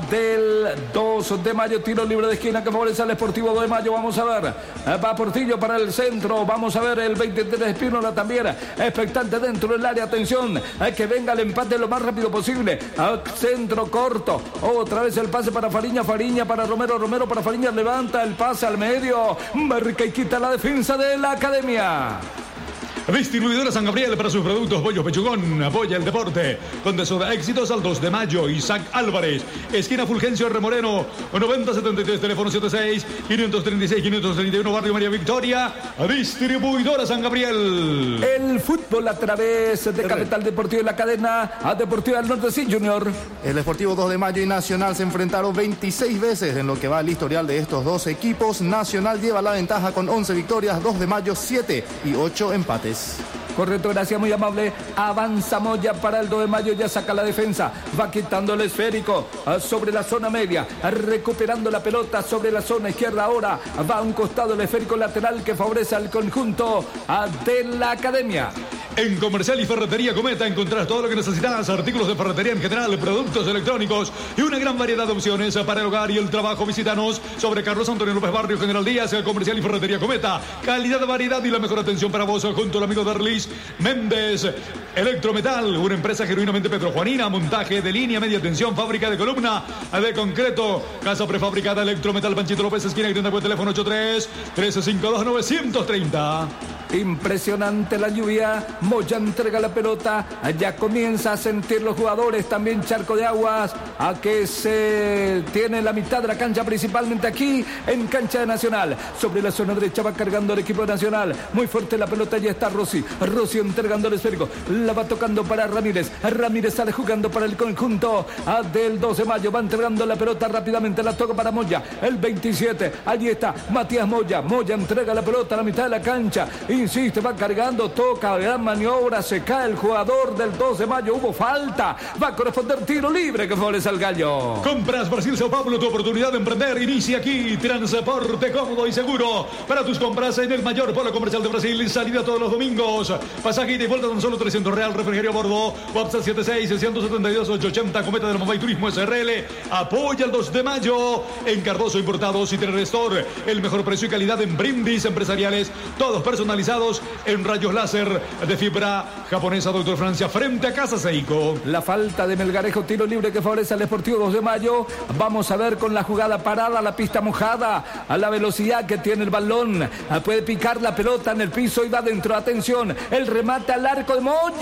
del dos de Mayo. Tiro libre de esquina que favorece al Sportivo dos de Mayo. Vamos a ver. Va Portillo para el centro. Vamos a ver el veintitrés de Espínola también. Expectante dentro del área. Atención. Hay que venga el empate lo más rápido posible. Centro corto. Otra vez el pase para Fariña. Fariña para Romero. Romero para Fariña. Levanta el pase al medio. Marca y quita la defensa de la Academia.
Distribuidora San Gabriel para sus productos Pollo Pechugón. Apoya el deporte con de soda éxitos al dos de Mayo. Isaac Álvarez, esquina Fulgencio R. Moreno, noventa setenta y tres, teléfono setenta y seis, quinientos treinta y seis, quinientos treinta y uno, Barrio María Victoria. Distribuidora San Gabriel.
El fútbol a través de Capital Deportivo y la cadena a Deportiva del Norte, sí, Junior.
El Sportivo dos de Mayo y Nacional se enfrentaron veintiséis veces en lo que va el historial de estos dos equipos. Nacional lleva la ventaja con once victorias, dos de Mayo siete y ocho empates.
Correcto, gracias, muy amable. Avanza Moya para el dos de Mayo, ya saca la defensa, va quitando el esférico sobre la zona media, recuperando la pelota sobre la zona izquierda. Ahora va a un costado el esférico lateral que favorece al conjunto de la Academia.
En Comercial y Ferretería Cometa encontrarás todo lo que necesitas, artículos de ferretería en general, productos electrónicos y una gran variedad de opciones para el hogar y el trabajo. Visítanos sobre Carlos Antonio López Barrio, General Díaz. Comercial y Ferretería Cometa, calidad, variedad y la mejor atención para vos, junto al amigo Darlis Méndez. Electrometal, una empresa genuinamente petrojuanina, montaje de línea, media tensión, fábrica de columna de concreto, casa prefabricada. Electrometal, Panchito López, esquina y tienda, teléfono ocho tres, tres cinco dos, nueve tres cero.
Impresionante la lluvia. Moya entrega la pelota, ya comienza a sentir los jugadores, también charco de aguas, a que se tiene la mitad de la cancha, principalmente aquí en cancha de Nacional. Sobre la zona derecha va cargando el equipo de Nacional, muy fuerte la pelota, ya está Rossi, Rossi entregando el esférico, la va tocando para Ramírez, Ramírez sale jugando para el conjunto del dos de Mayo, va entregando la pelota rápidamente, la toca para Moya, el veintisiete, allí está Matías Moya, Moya entrega la pelota a la mitad de la cancha, insiste, va cargando, toca, gran maniobra, se cae el jugador del dos de Mayo, hubo falta, va a corresponder tiro libre que favorece al Gallo.
Compras Brasil Sao Paulo, tu oportunidad de emprender inicia aquí. Transporte cómodo y seguro para tus compras en el mayor polo comercial de Brasil, salida todos los domingos, pasaje ida y vuelta con solo trescientos real, refrigerio a bordo. WhatsApp setenta y seis, seiscientos setenta y dos, ochocientos ochenta, Cometa del Mobile Turismo S R L. Apoya el dos de Mayo en Cardoso Importados y Telerestore, el mejor precio y calidad en brindis empresariales, todos personalizados en rayos láser de fibra japonesa, Doctor Francia, frente a Casa Seiko.
La falta de Melgarejo, tiro libre que favorece al Sportivo dos de Mayo. Vamos a ver con la jugada parada, la pista mojada, a la velocidad que tiene el balón, puede picar la pelota en el piso y va dentro. Atención, el remate al arco de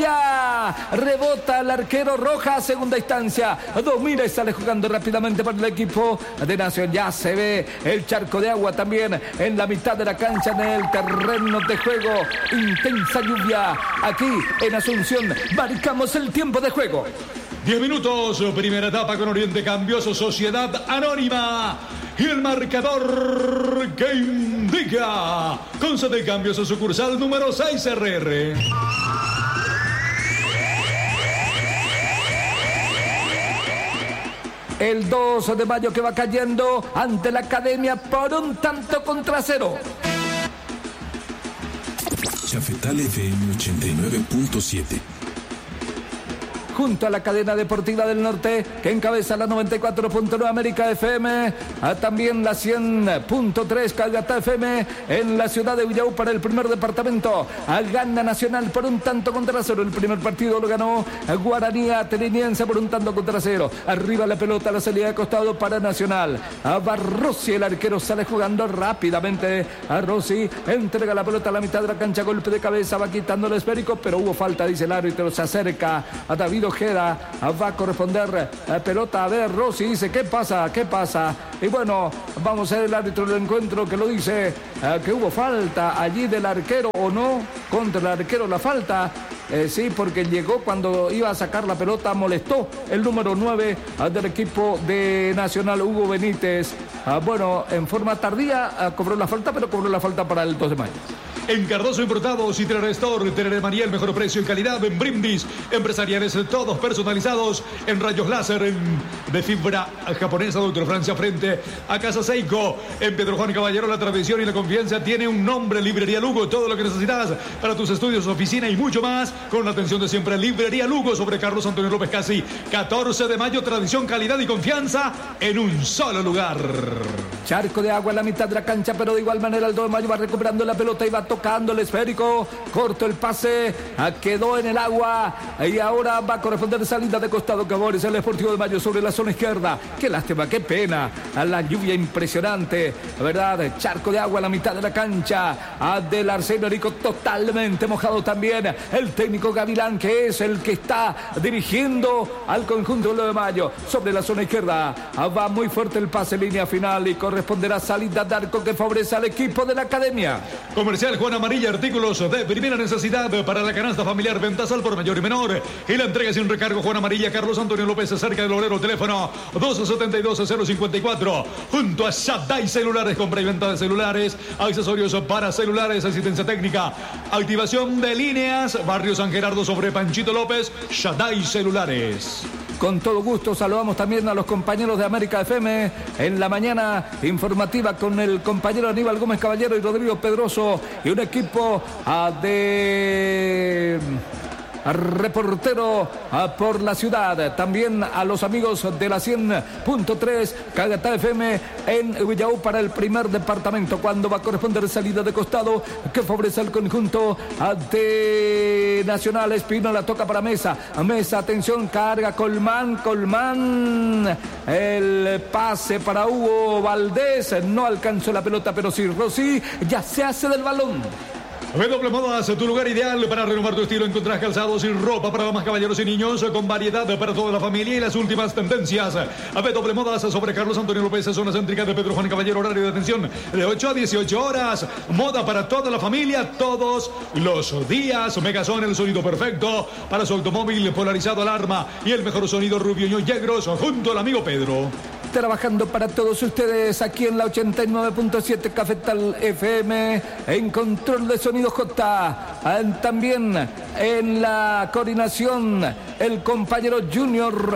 Moya, rebota el arquero Roja, segunda instancia, domina y sale jugando rápidamente para el equipo de Nación. Ya se ve el charco de agua también en la mitad de la cancha, en el terreno de juego. Intensa lluvia aquí en Asunción. Marcamos el tiempo de juego.
diez minutos, primera etapa con Oriente Cambioso, Sociedad Anónima. Y el marcador que indica con sede de cambios su sucursal número seis R R.
El dos de Mayo que va cayendo ante la Academia por un tanto contra cero.
Cafetal F M ochenta y nueve punto siete.
junto a la cadena deportiva del norte que encabeza la noventa y cuatro punto nueve América F M, a también la cien punto tres Cagata F M en la ciudad de Villaú para el primer departamento. A gana Nacional por un tanto contra cero. El primer partido lo ganó Guaraní Ateniense por un tanto contra cero. Arriba la pelota, la salida de costado para Nacional. A Barrossi, el arquero sale jugando rápidamente. A Rossi entrega la pelota a la mitad de la cancha, golpe de cabeza, va quitando el esférico, pero hubo falta, dice el árbitro. Se acerca a David Ojeda, va a corresponder a pelota. A ver, Rossi dice, ¿qué pasa? ¿Qué pasa? Y bueno, vamos a ver el árbitro del encuentro que lo dice, eh, que hubo falta allí del arquero o no, contra el arquero la falta. Eh, sí, porque llegó cuando iba a sacar la pelota, molestó el número nueve uh, del equipo de Nacional, Hugo Benítez. Uh, bueno, en forma tardía uh, cobró la falta, pero cobró la falta para el dos de mayo.
En Cardoso Importados y Terere Store, Terere María, el mejor precio y calidad en brindis empresariales, todos personalizados en rayos láser, en, de fibra japonesa, Doctor Francia, frente a Casa Seiko. En Pedro Juan Caballero, la tradición y la confianza tiene un nombre, Librería Lugo, todo lo que necesitas para tus estudios, oficina y mucho más, con la atención de siempre. Librería Lugo, sobre Carlos Antonio López Casi, catorce de mayo, tradición, calidad y confianza en un solo lugar.
Charco de agua en la mitad de la cancha, pero de igual manera el dos de mayo va recuperando la pelota y va tocando el esférico, corto el pase, quedó en el agua y ahora va a corresponder salida de costado. Cabores, el Sportivo de Mayo sobre la zona izquierda. Qué lástima, qué pena, a la lluvia impresionante, ¿verdad? Charco de agua en la mitad de la cancha, a del Arsenio Rico totalmente mojado también. El técnico Gavilán, que es el que está dirigiendo al conjunto de Mayo sobre la zona izquierda. Va muy fuerte el pase, línea final, y corresponderá salida de arco que favorece al equipo de la academia.
Comercial Juan Amarilla, artículos de primera necesidad para la canasta familiar, ventas al por mayor y menor. Y la entrega sin recargo, Juan Amarilla, Carlos Antonio López, cerca del obrero, teléfono dos setenta y dos cero cincuenta y cuatro. Junto a Shaddai Celulares, compra y venta de celulares, accesorios para celulares, asistencia técnica, activación de líneas, barrio San Gerardo sobre Panchito López, Shaddai Celulares.
Con todo gusto saludamos también a los compañeros de América F M en la mañana informativa con el compañero Aníbal Gómez Caballero y Rodrigo Pedroso y un equipo uh, de... reportero uh, por la ciudad. También a los amigos de la cien punto tres Cagata F M en Villaú para el primer departamento, cuando va a corresponder salida de costado que favorece al conjunto uh, de Nacional. Espino la toca para Mesa. Mesa, atención, carga Colmán. Colmán, el pase para Hugo Valdés. No alcanzó la pelota, pero sí, Rossi ya se hace del balón.
W Modas, tu lugar ideal para renovar tu estilo. Encontrás calzados y ropa para damas, caballeros y niños con variedad para toda la familia y las últimas tendencias. W Modas sobre Carlos Antonio López, zona céntrica de Pedro Juan Caballero, horario de atención de ocho a dieciocho horas. Moda para toda la familia todos los días. Megazone, el sonido perfecto para su automóvil, polarizado alarma y el mejor sonido, Rubio Ñegros, junto al amigo Pedro.
Trabajando para todos ustedes aquí en la ochenta y nueve punto siete Cafetal F M, en control de sonido J, también en la coordinación el compañero Junior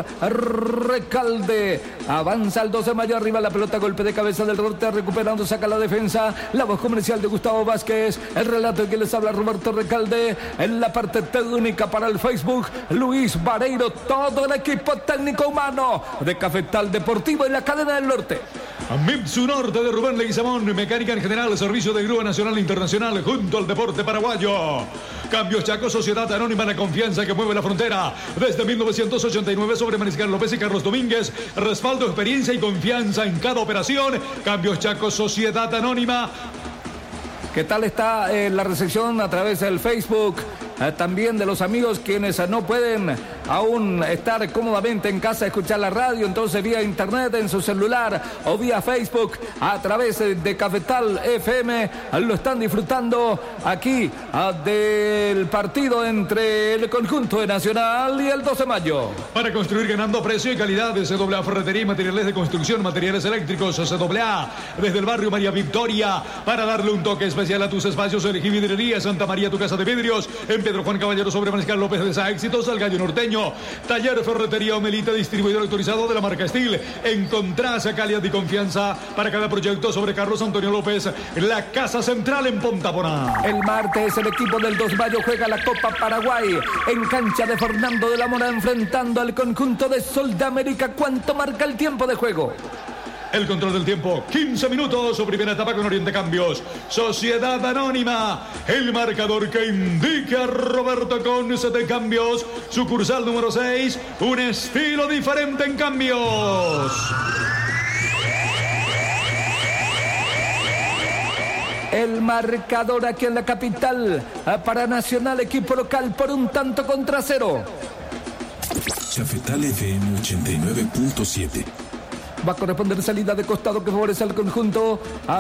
Recalde. Avanza el dos de mayo, arriba la pelota, golpe de cabeza del norte, recuperando, saca la defensa, la voz comercial de Gustavo Vázquez, el relato que les habla Roberto Recalde, en la parte técnica para el Facebook Luis Vareiro, todo el equipo técnico humano de Cafetal Deportivo en la cadena del norte.
Mitsu Norte de Rubén Leguizamón, mecánica en general, servicio de grúa nacional e internacional junto al deporte paraguayo. Cambios Chaco, sociedad anónima, la confianza que mueve la frontera desde mil novecientos ochenta y nueve sobre Mariscal López y Carlos Domínguez. Respaldo, experiencia y confianza en cada operación. Cambios Chaco, sociedad anónima.
¿Qué tal está eh, la recepción a través del Facebook? Eh, también de los amigos quienes eh, no pueden aún estar cómodamente en casa, escuchar la radio, entonces vía internet en su celular o vía Facebook a través de, de Cafetal F M eh, lo están disfrutando aquí eh, del partido entre el conjunto de Nacional y el dos de mayo.
Para construir ganando precio y calidad, de C A A Ferretería y Materiales de Construcción, Materiales Eléctricos, C A A desde el barrio María Victoria, para darle un toque especial a tus espacios, elegí Vidrería Santa María, tu casa de vidrios, en Pedro Juan Caballero sobre Mariscal López de Sá. Éxitos al Gallo Norteño. Taller Ferretería Omelita, distribuidor autorizado de la marca Steel. Encontrás calidad y confianza para cada proyecto sobre Carlos Antonio López. La Casa Central en Pontaponá.
El martes el equipo del dos de mayo juega la Copa Paraguay en cancha de Fernando de la Mora, enfrentando al conjunto de Sol de América. ¿Cuánto marca el tiempo de juego?
El control del tiempo, quince minutos, su primera etapa con Oriente Cambios. Sociedad Anónima, el marcador que indica Roberto Conce de Cambios. Sucursal número seis, un estilo diferente en cambios.
El marcador aquí en la capital para Nacional, equipo local, por un tanto contra cero.
Cafetal F M ochenta y nueve punto siete.
Va a corresponder salida de costado que favorece al conjunto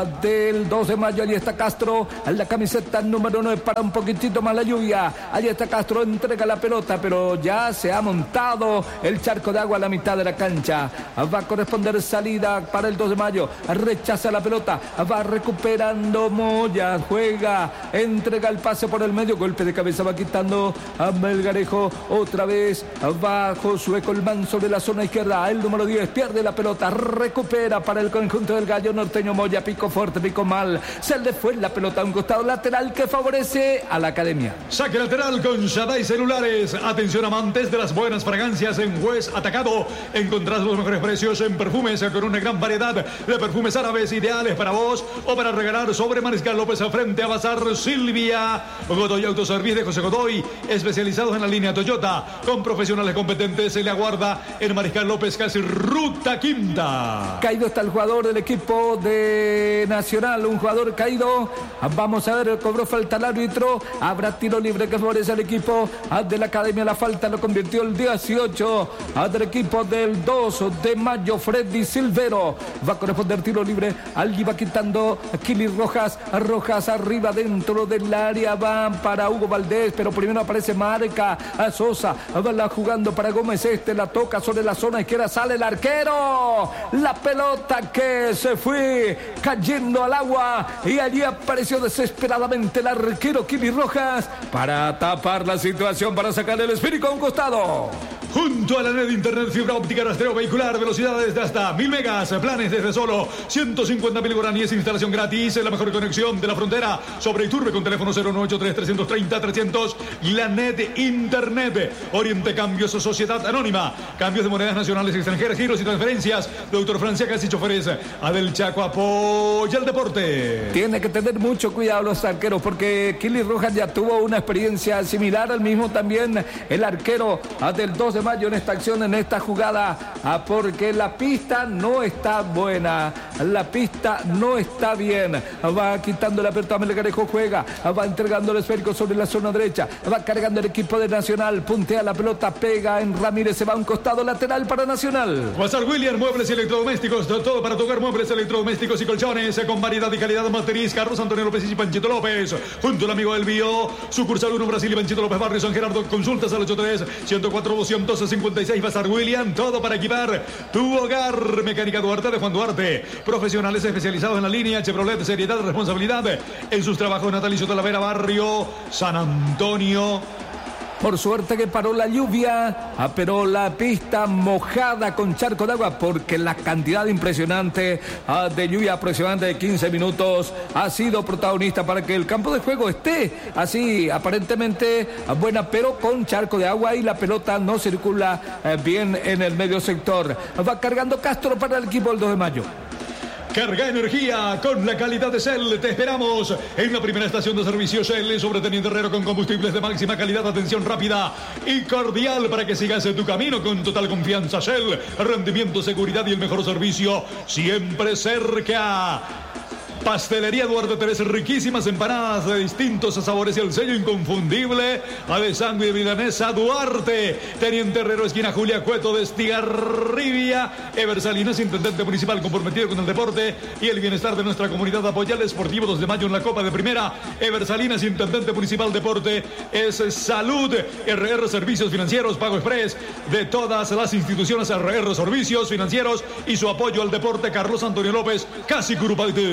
del dos de mayo. Allí está Castro, en la camiseta número nueve, para un poquitito más la lluvia. Allí está Castro, entrega la pelota, pero ya se ha montado el charco de agua a la mitad de la cancha. Va a corresponder salida para el dos de mayo. Rechaza la pelota, va recuperando Moya, juega, entrega el pase por el medio, golpe de cabeza, va quitando a Melgarejo. Otra vez va Josué Colmán sobre la zona izquierda. El número diez pierde la pelota, recupera para el conjunto del Gallo Norteño. Moya, pico fuerte, pico mal, se le fue la pelota a un costado lateral que favorece a la Academia.
Saque lateral con Shaddai Celulares. Atención amantes de las buenas fragancias, en Juez Atacado encontrás los mejores precios en perfumes con una gran variedad de perfumes árabes ideales para vos o para regalar sobre Mariscal López frente a Bazar Silvia. Godoy Autoservice de José Godoy, especializados en la línea Toyota, con profesionales competentes. Se le aguarda en Mariscal López, casi ruta quinta.
Caído está el jugador del equipo de Nacional, un jugador caído. Vamos a ver, cobró falta el árbitro. Habrá tiro libre que favorece al equipo de la Academia. La falta lo convirtió el dieciocho del equipo del dos de mayo, Freddy Silvero. Va a corresponder tiro libre. Alguien va quitando Kili Rojas. Rojas arriba dentro del área. Va para Hugo Valdés, pero primero aparece Marca a Sosa. Va la jugando para Gómez Este. La toca sobre la zona izquierda. Sale el arquero. La pelota que se fue cayendo al agua y allí apareció desesperadamente el arquero Kili Rojas para tapar la situación, para sacar el esférico a un costado.
Junto a la red de internet, fibra óptica, rastreo vehicular, velocidades de hasta mil megas, planes desde solo ciento cincuenta mil guaraníes, instalación gratis, la mejor conexión de la frontera sobre Iturbe con teléfono cero nueve ocho tres, tres tres cero, trescientos. La net de internet, Oriente Cambios, Sociedad Anónima, cambios de monedas nacionales y extranjeras, giros y transferencias. Doctor Francia Casi Choferes, Adel Chaco apoya el deporte.
Tiene que tener mucho cuidado los arqueros porque Kili Rojas ya tuvo una experiencia similar, al mismo también el arquero del dos de mayo en esta acción, en esta jugada, porque la pista no está buena, la pista no está bien. Va quitando la pelota, Melgarejo juega, va entregando el esférico sobre la zona derecha, va cargando el equipo de Nacional, puntea la pelota, pega en Ramírez, se va a un costado lateral para Nacional.
Bazar William, muebles y electrodomésticos, todo para tocar, muebles, electrodomésticos y colchones con variedad y calidad matriz. Carlos Antonio López y Panchito López, junto al amigo del Bio, sucursal uno Brasil y Panchito López Barrio San Gerardo. Consultas al ocho tres, ciento cuatro, doscientos cincuenta y seis. Bazar William, todo para equipar tu hogar. Mecánica Duarte de Juan Duarte, profesionales especializados en la línea Chevrolet, seriedad, responsabilidad en sus trabajos. Natalicio Talavera, Barrio San Antonio.
Por suerte que paró la lluvia, pero la pista mojada con charco de agua, porque la cantidad impresionante de lluvia, aproximadamente de quince minutos, ha sido protagonista para que el campo de juego esté así, aparentemente buena, pero con charco de agua y la pelota no circula bien en el medio sector. Va cargando Castro para el equipo del dos de mayo.
Carga energía con la calidad de Shell. Te esperamos en la primera estación de servicio Shell sobre Teniente Herrero, con combustibles de máxima calidad, atención rápida y cordial para que sigas en tu camino con total confianza. Shell, rendimiento, seguridad y el mejor servicio siempre cerca. Pastelería Duarte Teresa, riquísimas empanadas de distintos sabores y el sello inconfundible a de sangre y milanesa Duarte. Teniente Herrero, esquina Julia Cueto de Estigarribia. Ever Salinas, intendente municipal comprometido con el deporte y el bienestar de nuestra comunidad. Apoya el Esportivo dos de mayo en la Copa de Primera. Ever Salinas, intendente municipal deporte, es salud. R R Servicios Financieros, Pago Express de todas las instituciones R R Servicios Financieros y su apoyo al deporte. Carlos Antonio López, Casi Curupaití.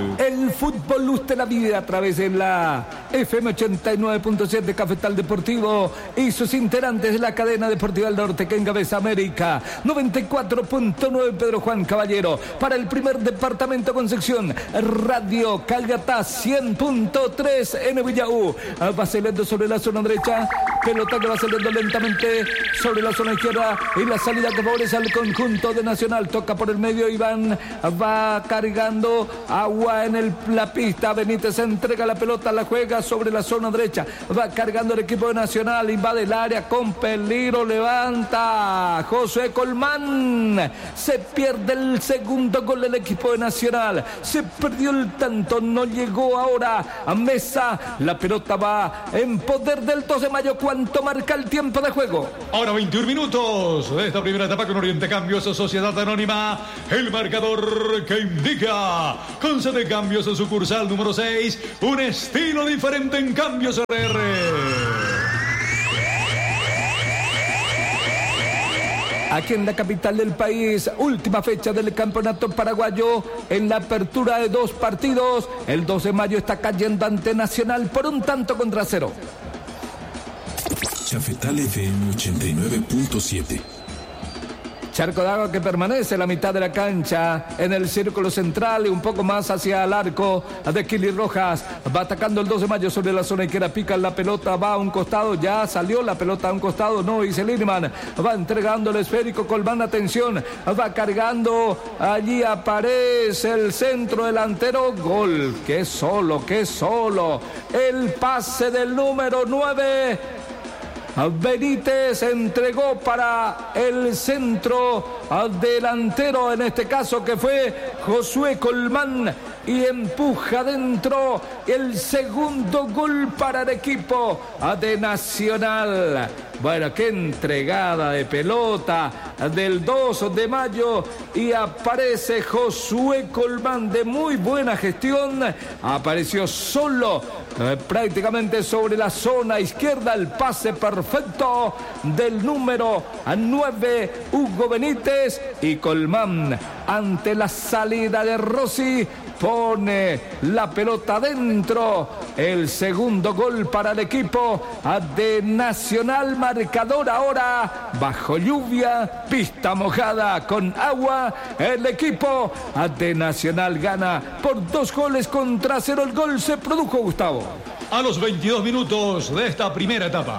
El fútbol usted la vida a través de la F M ochenta y nueve punto siete Cafetal Deportivo y sus integrantes de la cadena deportiva del norte que encabeza América. noventa y cuatro punto nueve Pedro Juan Caballero. Para el primer departamento Concepción, Radio Calgatá cien punto tres en Villaú. Va saliendo sobre la zona derecha. Pelota que va saliendo lentamente sobre la zona izquierda y la salida que favorece al conjunto de Nacional. Toca por el medio Iván. Va cargando agua en el, la pista. Benítez entrega la pelota, la juega sobre la zona derecha. Va cargando el equipo de Nacional. Invade el área con peligro. Levanta Josué Colmán. Se pierde el segundo gol del equipo de Nacional. Se perdió el tanto. No llegó ahora a Mesa. La pelota va en poder del dos de mayo. ¿Cuánto marca el tiempo de juego?
Ahora veintiún minutos de esta primera etapa con Oriente Cambios, Sociedad Anónima. El marcador que indica con C D Cambios en sucursal número seis. Un estilo diferente en Cambios R R.
Aquí en la capital del país, última fecha del campeonato paraguayo en la apertura de dos partidos. El dos de mayo está cayendo ante Nacional por un tanto contra cero.
Cafetal F M ochenta y nueve punto siete.
Charco de agua que permanece en la mitad de la cancha, en el círculo central y un poco más hacia el arco de Kili Rojas. Va atacando el dos de mayo sobre la zona izquierda, pica la pelota, va a un costado, ya salió la pelota a un costado, no, dice Lirman. Va entregando el esférico, Colmán, atención, va cargando, allí aparece el centro delantero, gol, que solo, que solo. El pase del número nueve. Benítez entregó para el centro delantero, en este caso que fue Josué Colmán, y empuja dentro el segundo gol para el equipo de Nacional. Bueno, qué entregada de pelota del dos de mayo y aparece Josué Colmán de muy buena gestión. Apareció solo eh, prácticamente sobre la zona izquierda, el pase perfecto del número nueve Hugo Benítez, y Colmán ante la salida de Rossi pone la pelota dentro. El segundo gol para el equipo de Nacional. Marcador ahora bajo lluvia, pista mojada con agua. El equipo de Nacional gana por dos goles contra cero. El gol se produjo, Gustavo,
a los veintidós minutos de esta primera etapa.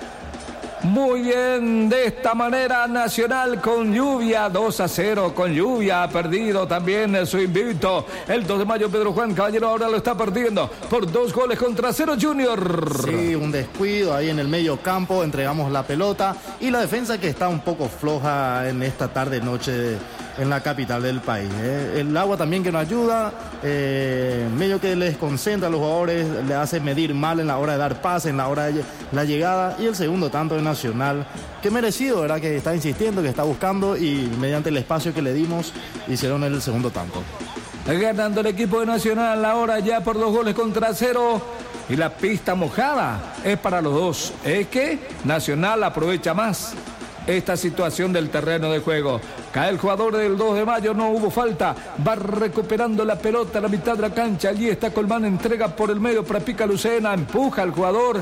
Muy bien, de esta manera Nacional con lluvia, dos a cero con lluvia, ha perdido también su invicto. El dos de mayo Pedro Juan Caballero ahora lo está perdiendo por dos goles contra cero, Junior.
Sí, un descuido ahí en el medio campo, entregamos la pelota y la defensa que está un poco floja en esta tarde noche en la capital del país. ¿eh? El agua también que nos ayuda, eh, medio que les concentra a los jugadores, le hace medir mal en la hora de dar pase, en la hora de la llegada, y el segundo tanto de Nacional, que merecido, ¿verdad? Que está insistiendo, que está buscando, y mediante el espacio que le dimos, hicieron el segundo tanto.
Ganando el equipo de Nacional ahora ya por dos goles contra cero. Y la pista mojada es para los dos. Es que Nacional aprovecha más esta situación del terreno de juego. Cae el jugador del dos de mayo, no hubo falta. Va recuperando la pelota a la mitad de la cancha. Allí está Colmán, entrega por el medio para Pica Lucena. Empuja al jugador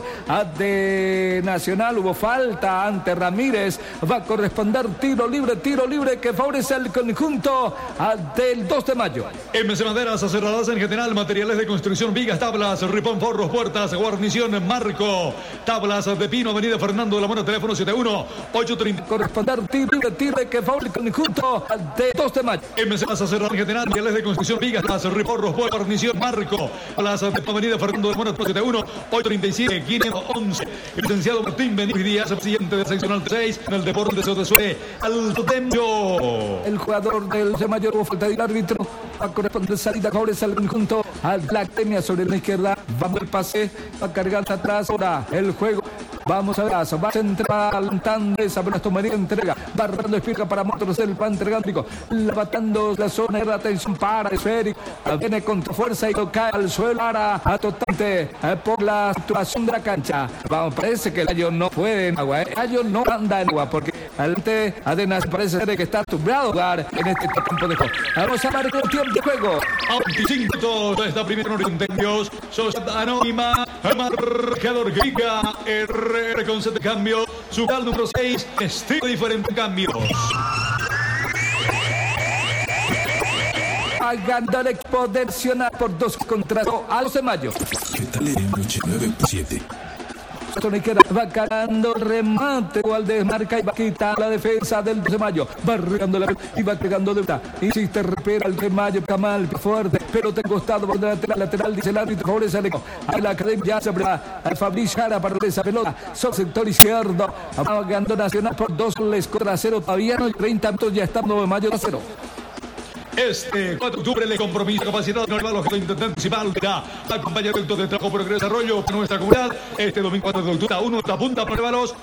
de Nacional. Hubo falta ante Ramírez. Va a corresponder tiro libre, tiro libre que favorece al conjunto del dos de mayo.
M C Maderas, cerradas en general, materiales de construcción, vigas, tablas, ripón, forros, puertas, guarnición, marco, tablas de pino, avenida Fernando de la Mora, teléfono siete uno ocho tres.
Corresponder tiro libre, tiro que favorece al conjunto de dos de mayo.
M C Plaza Cerrada en general, materiales de construcción, vigas, tablas, riporros, guarnición, marco, plaza de avenida Fernando de la Mora, siete uno ocho tres siete quinientos once. El licenciado Martín Benítez Díaz, presidente de seccional seis, en el deporte de Sotesuele, Alto Templo.
El jugador del dos de mayo, hubo falta del árbitro, va a corresponder salida, favorece al conjunto a la academia sobre la izquierda. Vamos el pase, va a cargar atrás ahora el juego. Vamos a ver, va a centrar alentando esa pelota, tomaría entrega, va dando explica para Motors, el pan entregando, levantando la zona de atención para esférico, viene con fuerza y cae al suelo para a totalmente eh, por la situación de la cancha. Vamos, parece que el gallo no puede en agua, eh. el gallo no anda en agua porque Adelante, Adenas parece ser que está acostumbrado a jugar en este tiempo de juego. Vamos a marcar el tiempo de juego.
A veinticinco minutos de esta primera Orientenios. Sociedad Anónima. Marcador Giga. R R con siete cambios. Su cal número seis. Estilo diferente cambios.
Pagando el equipo de Nacional por dos contra a doce de mayo.
Cafetal F M ochenta y nueve punto siete.
Toniquera va ganando el remate, igual desmarca y va a quitar la defensa del doce de mayo, va regando la y va pegando de una, insiste, repera el de mayo, Camal, fuerte, pero te costado por lateral, lateral, dice el árbitro, favorece al equipo, a la academia ya se va a Fabriz Jara para esa pelota, sobre sector izquierdo, va ganando Nacional por dos goles contra cero, todavía no hay treinta minutos, ya está nueve de mayo a cero.
Este cuatro de octubre, el compromiso capacidad no rival objeto intendente principal da acompañamiento de trabajo por el desarrollo de nuestra comunidad. Este domingo cuatro de octubre, uno de punta por Revalos.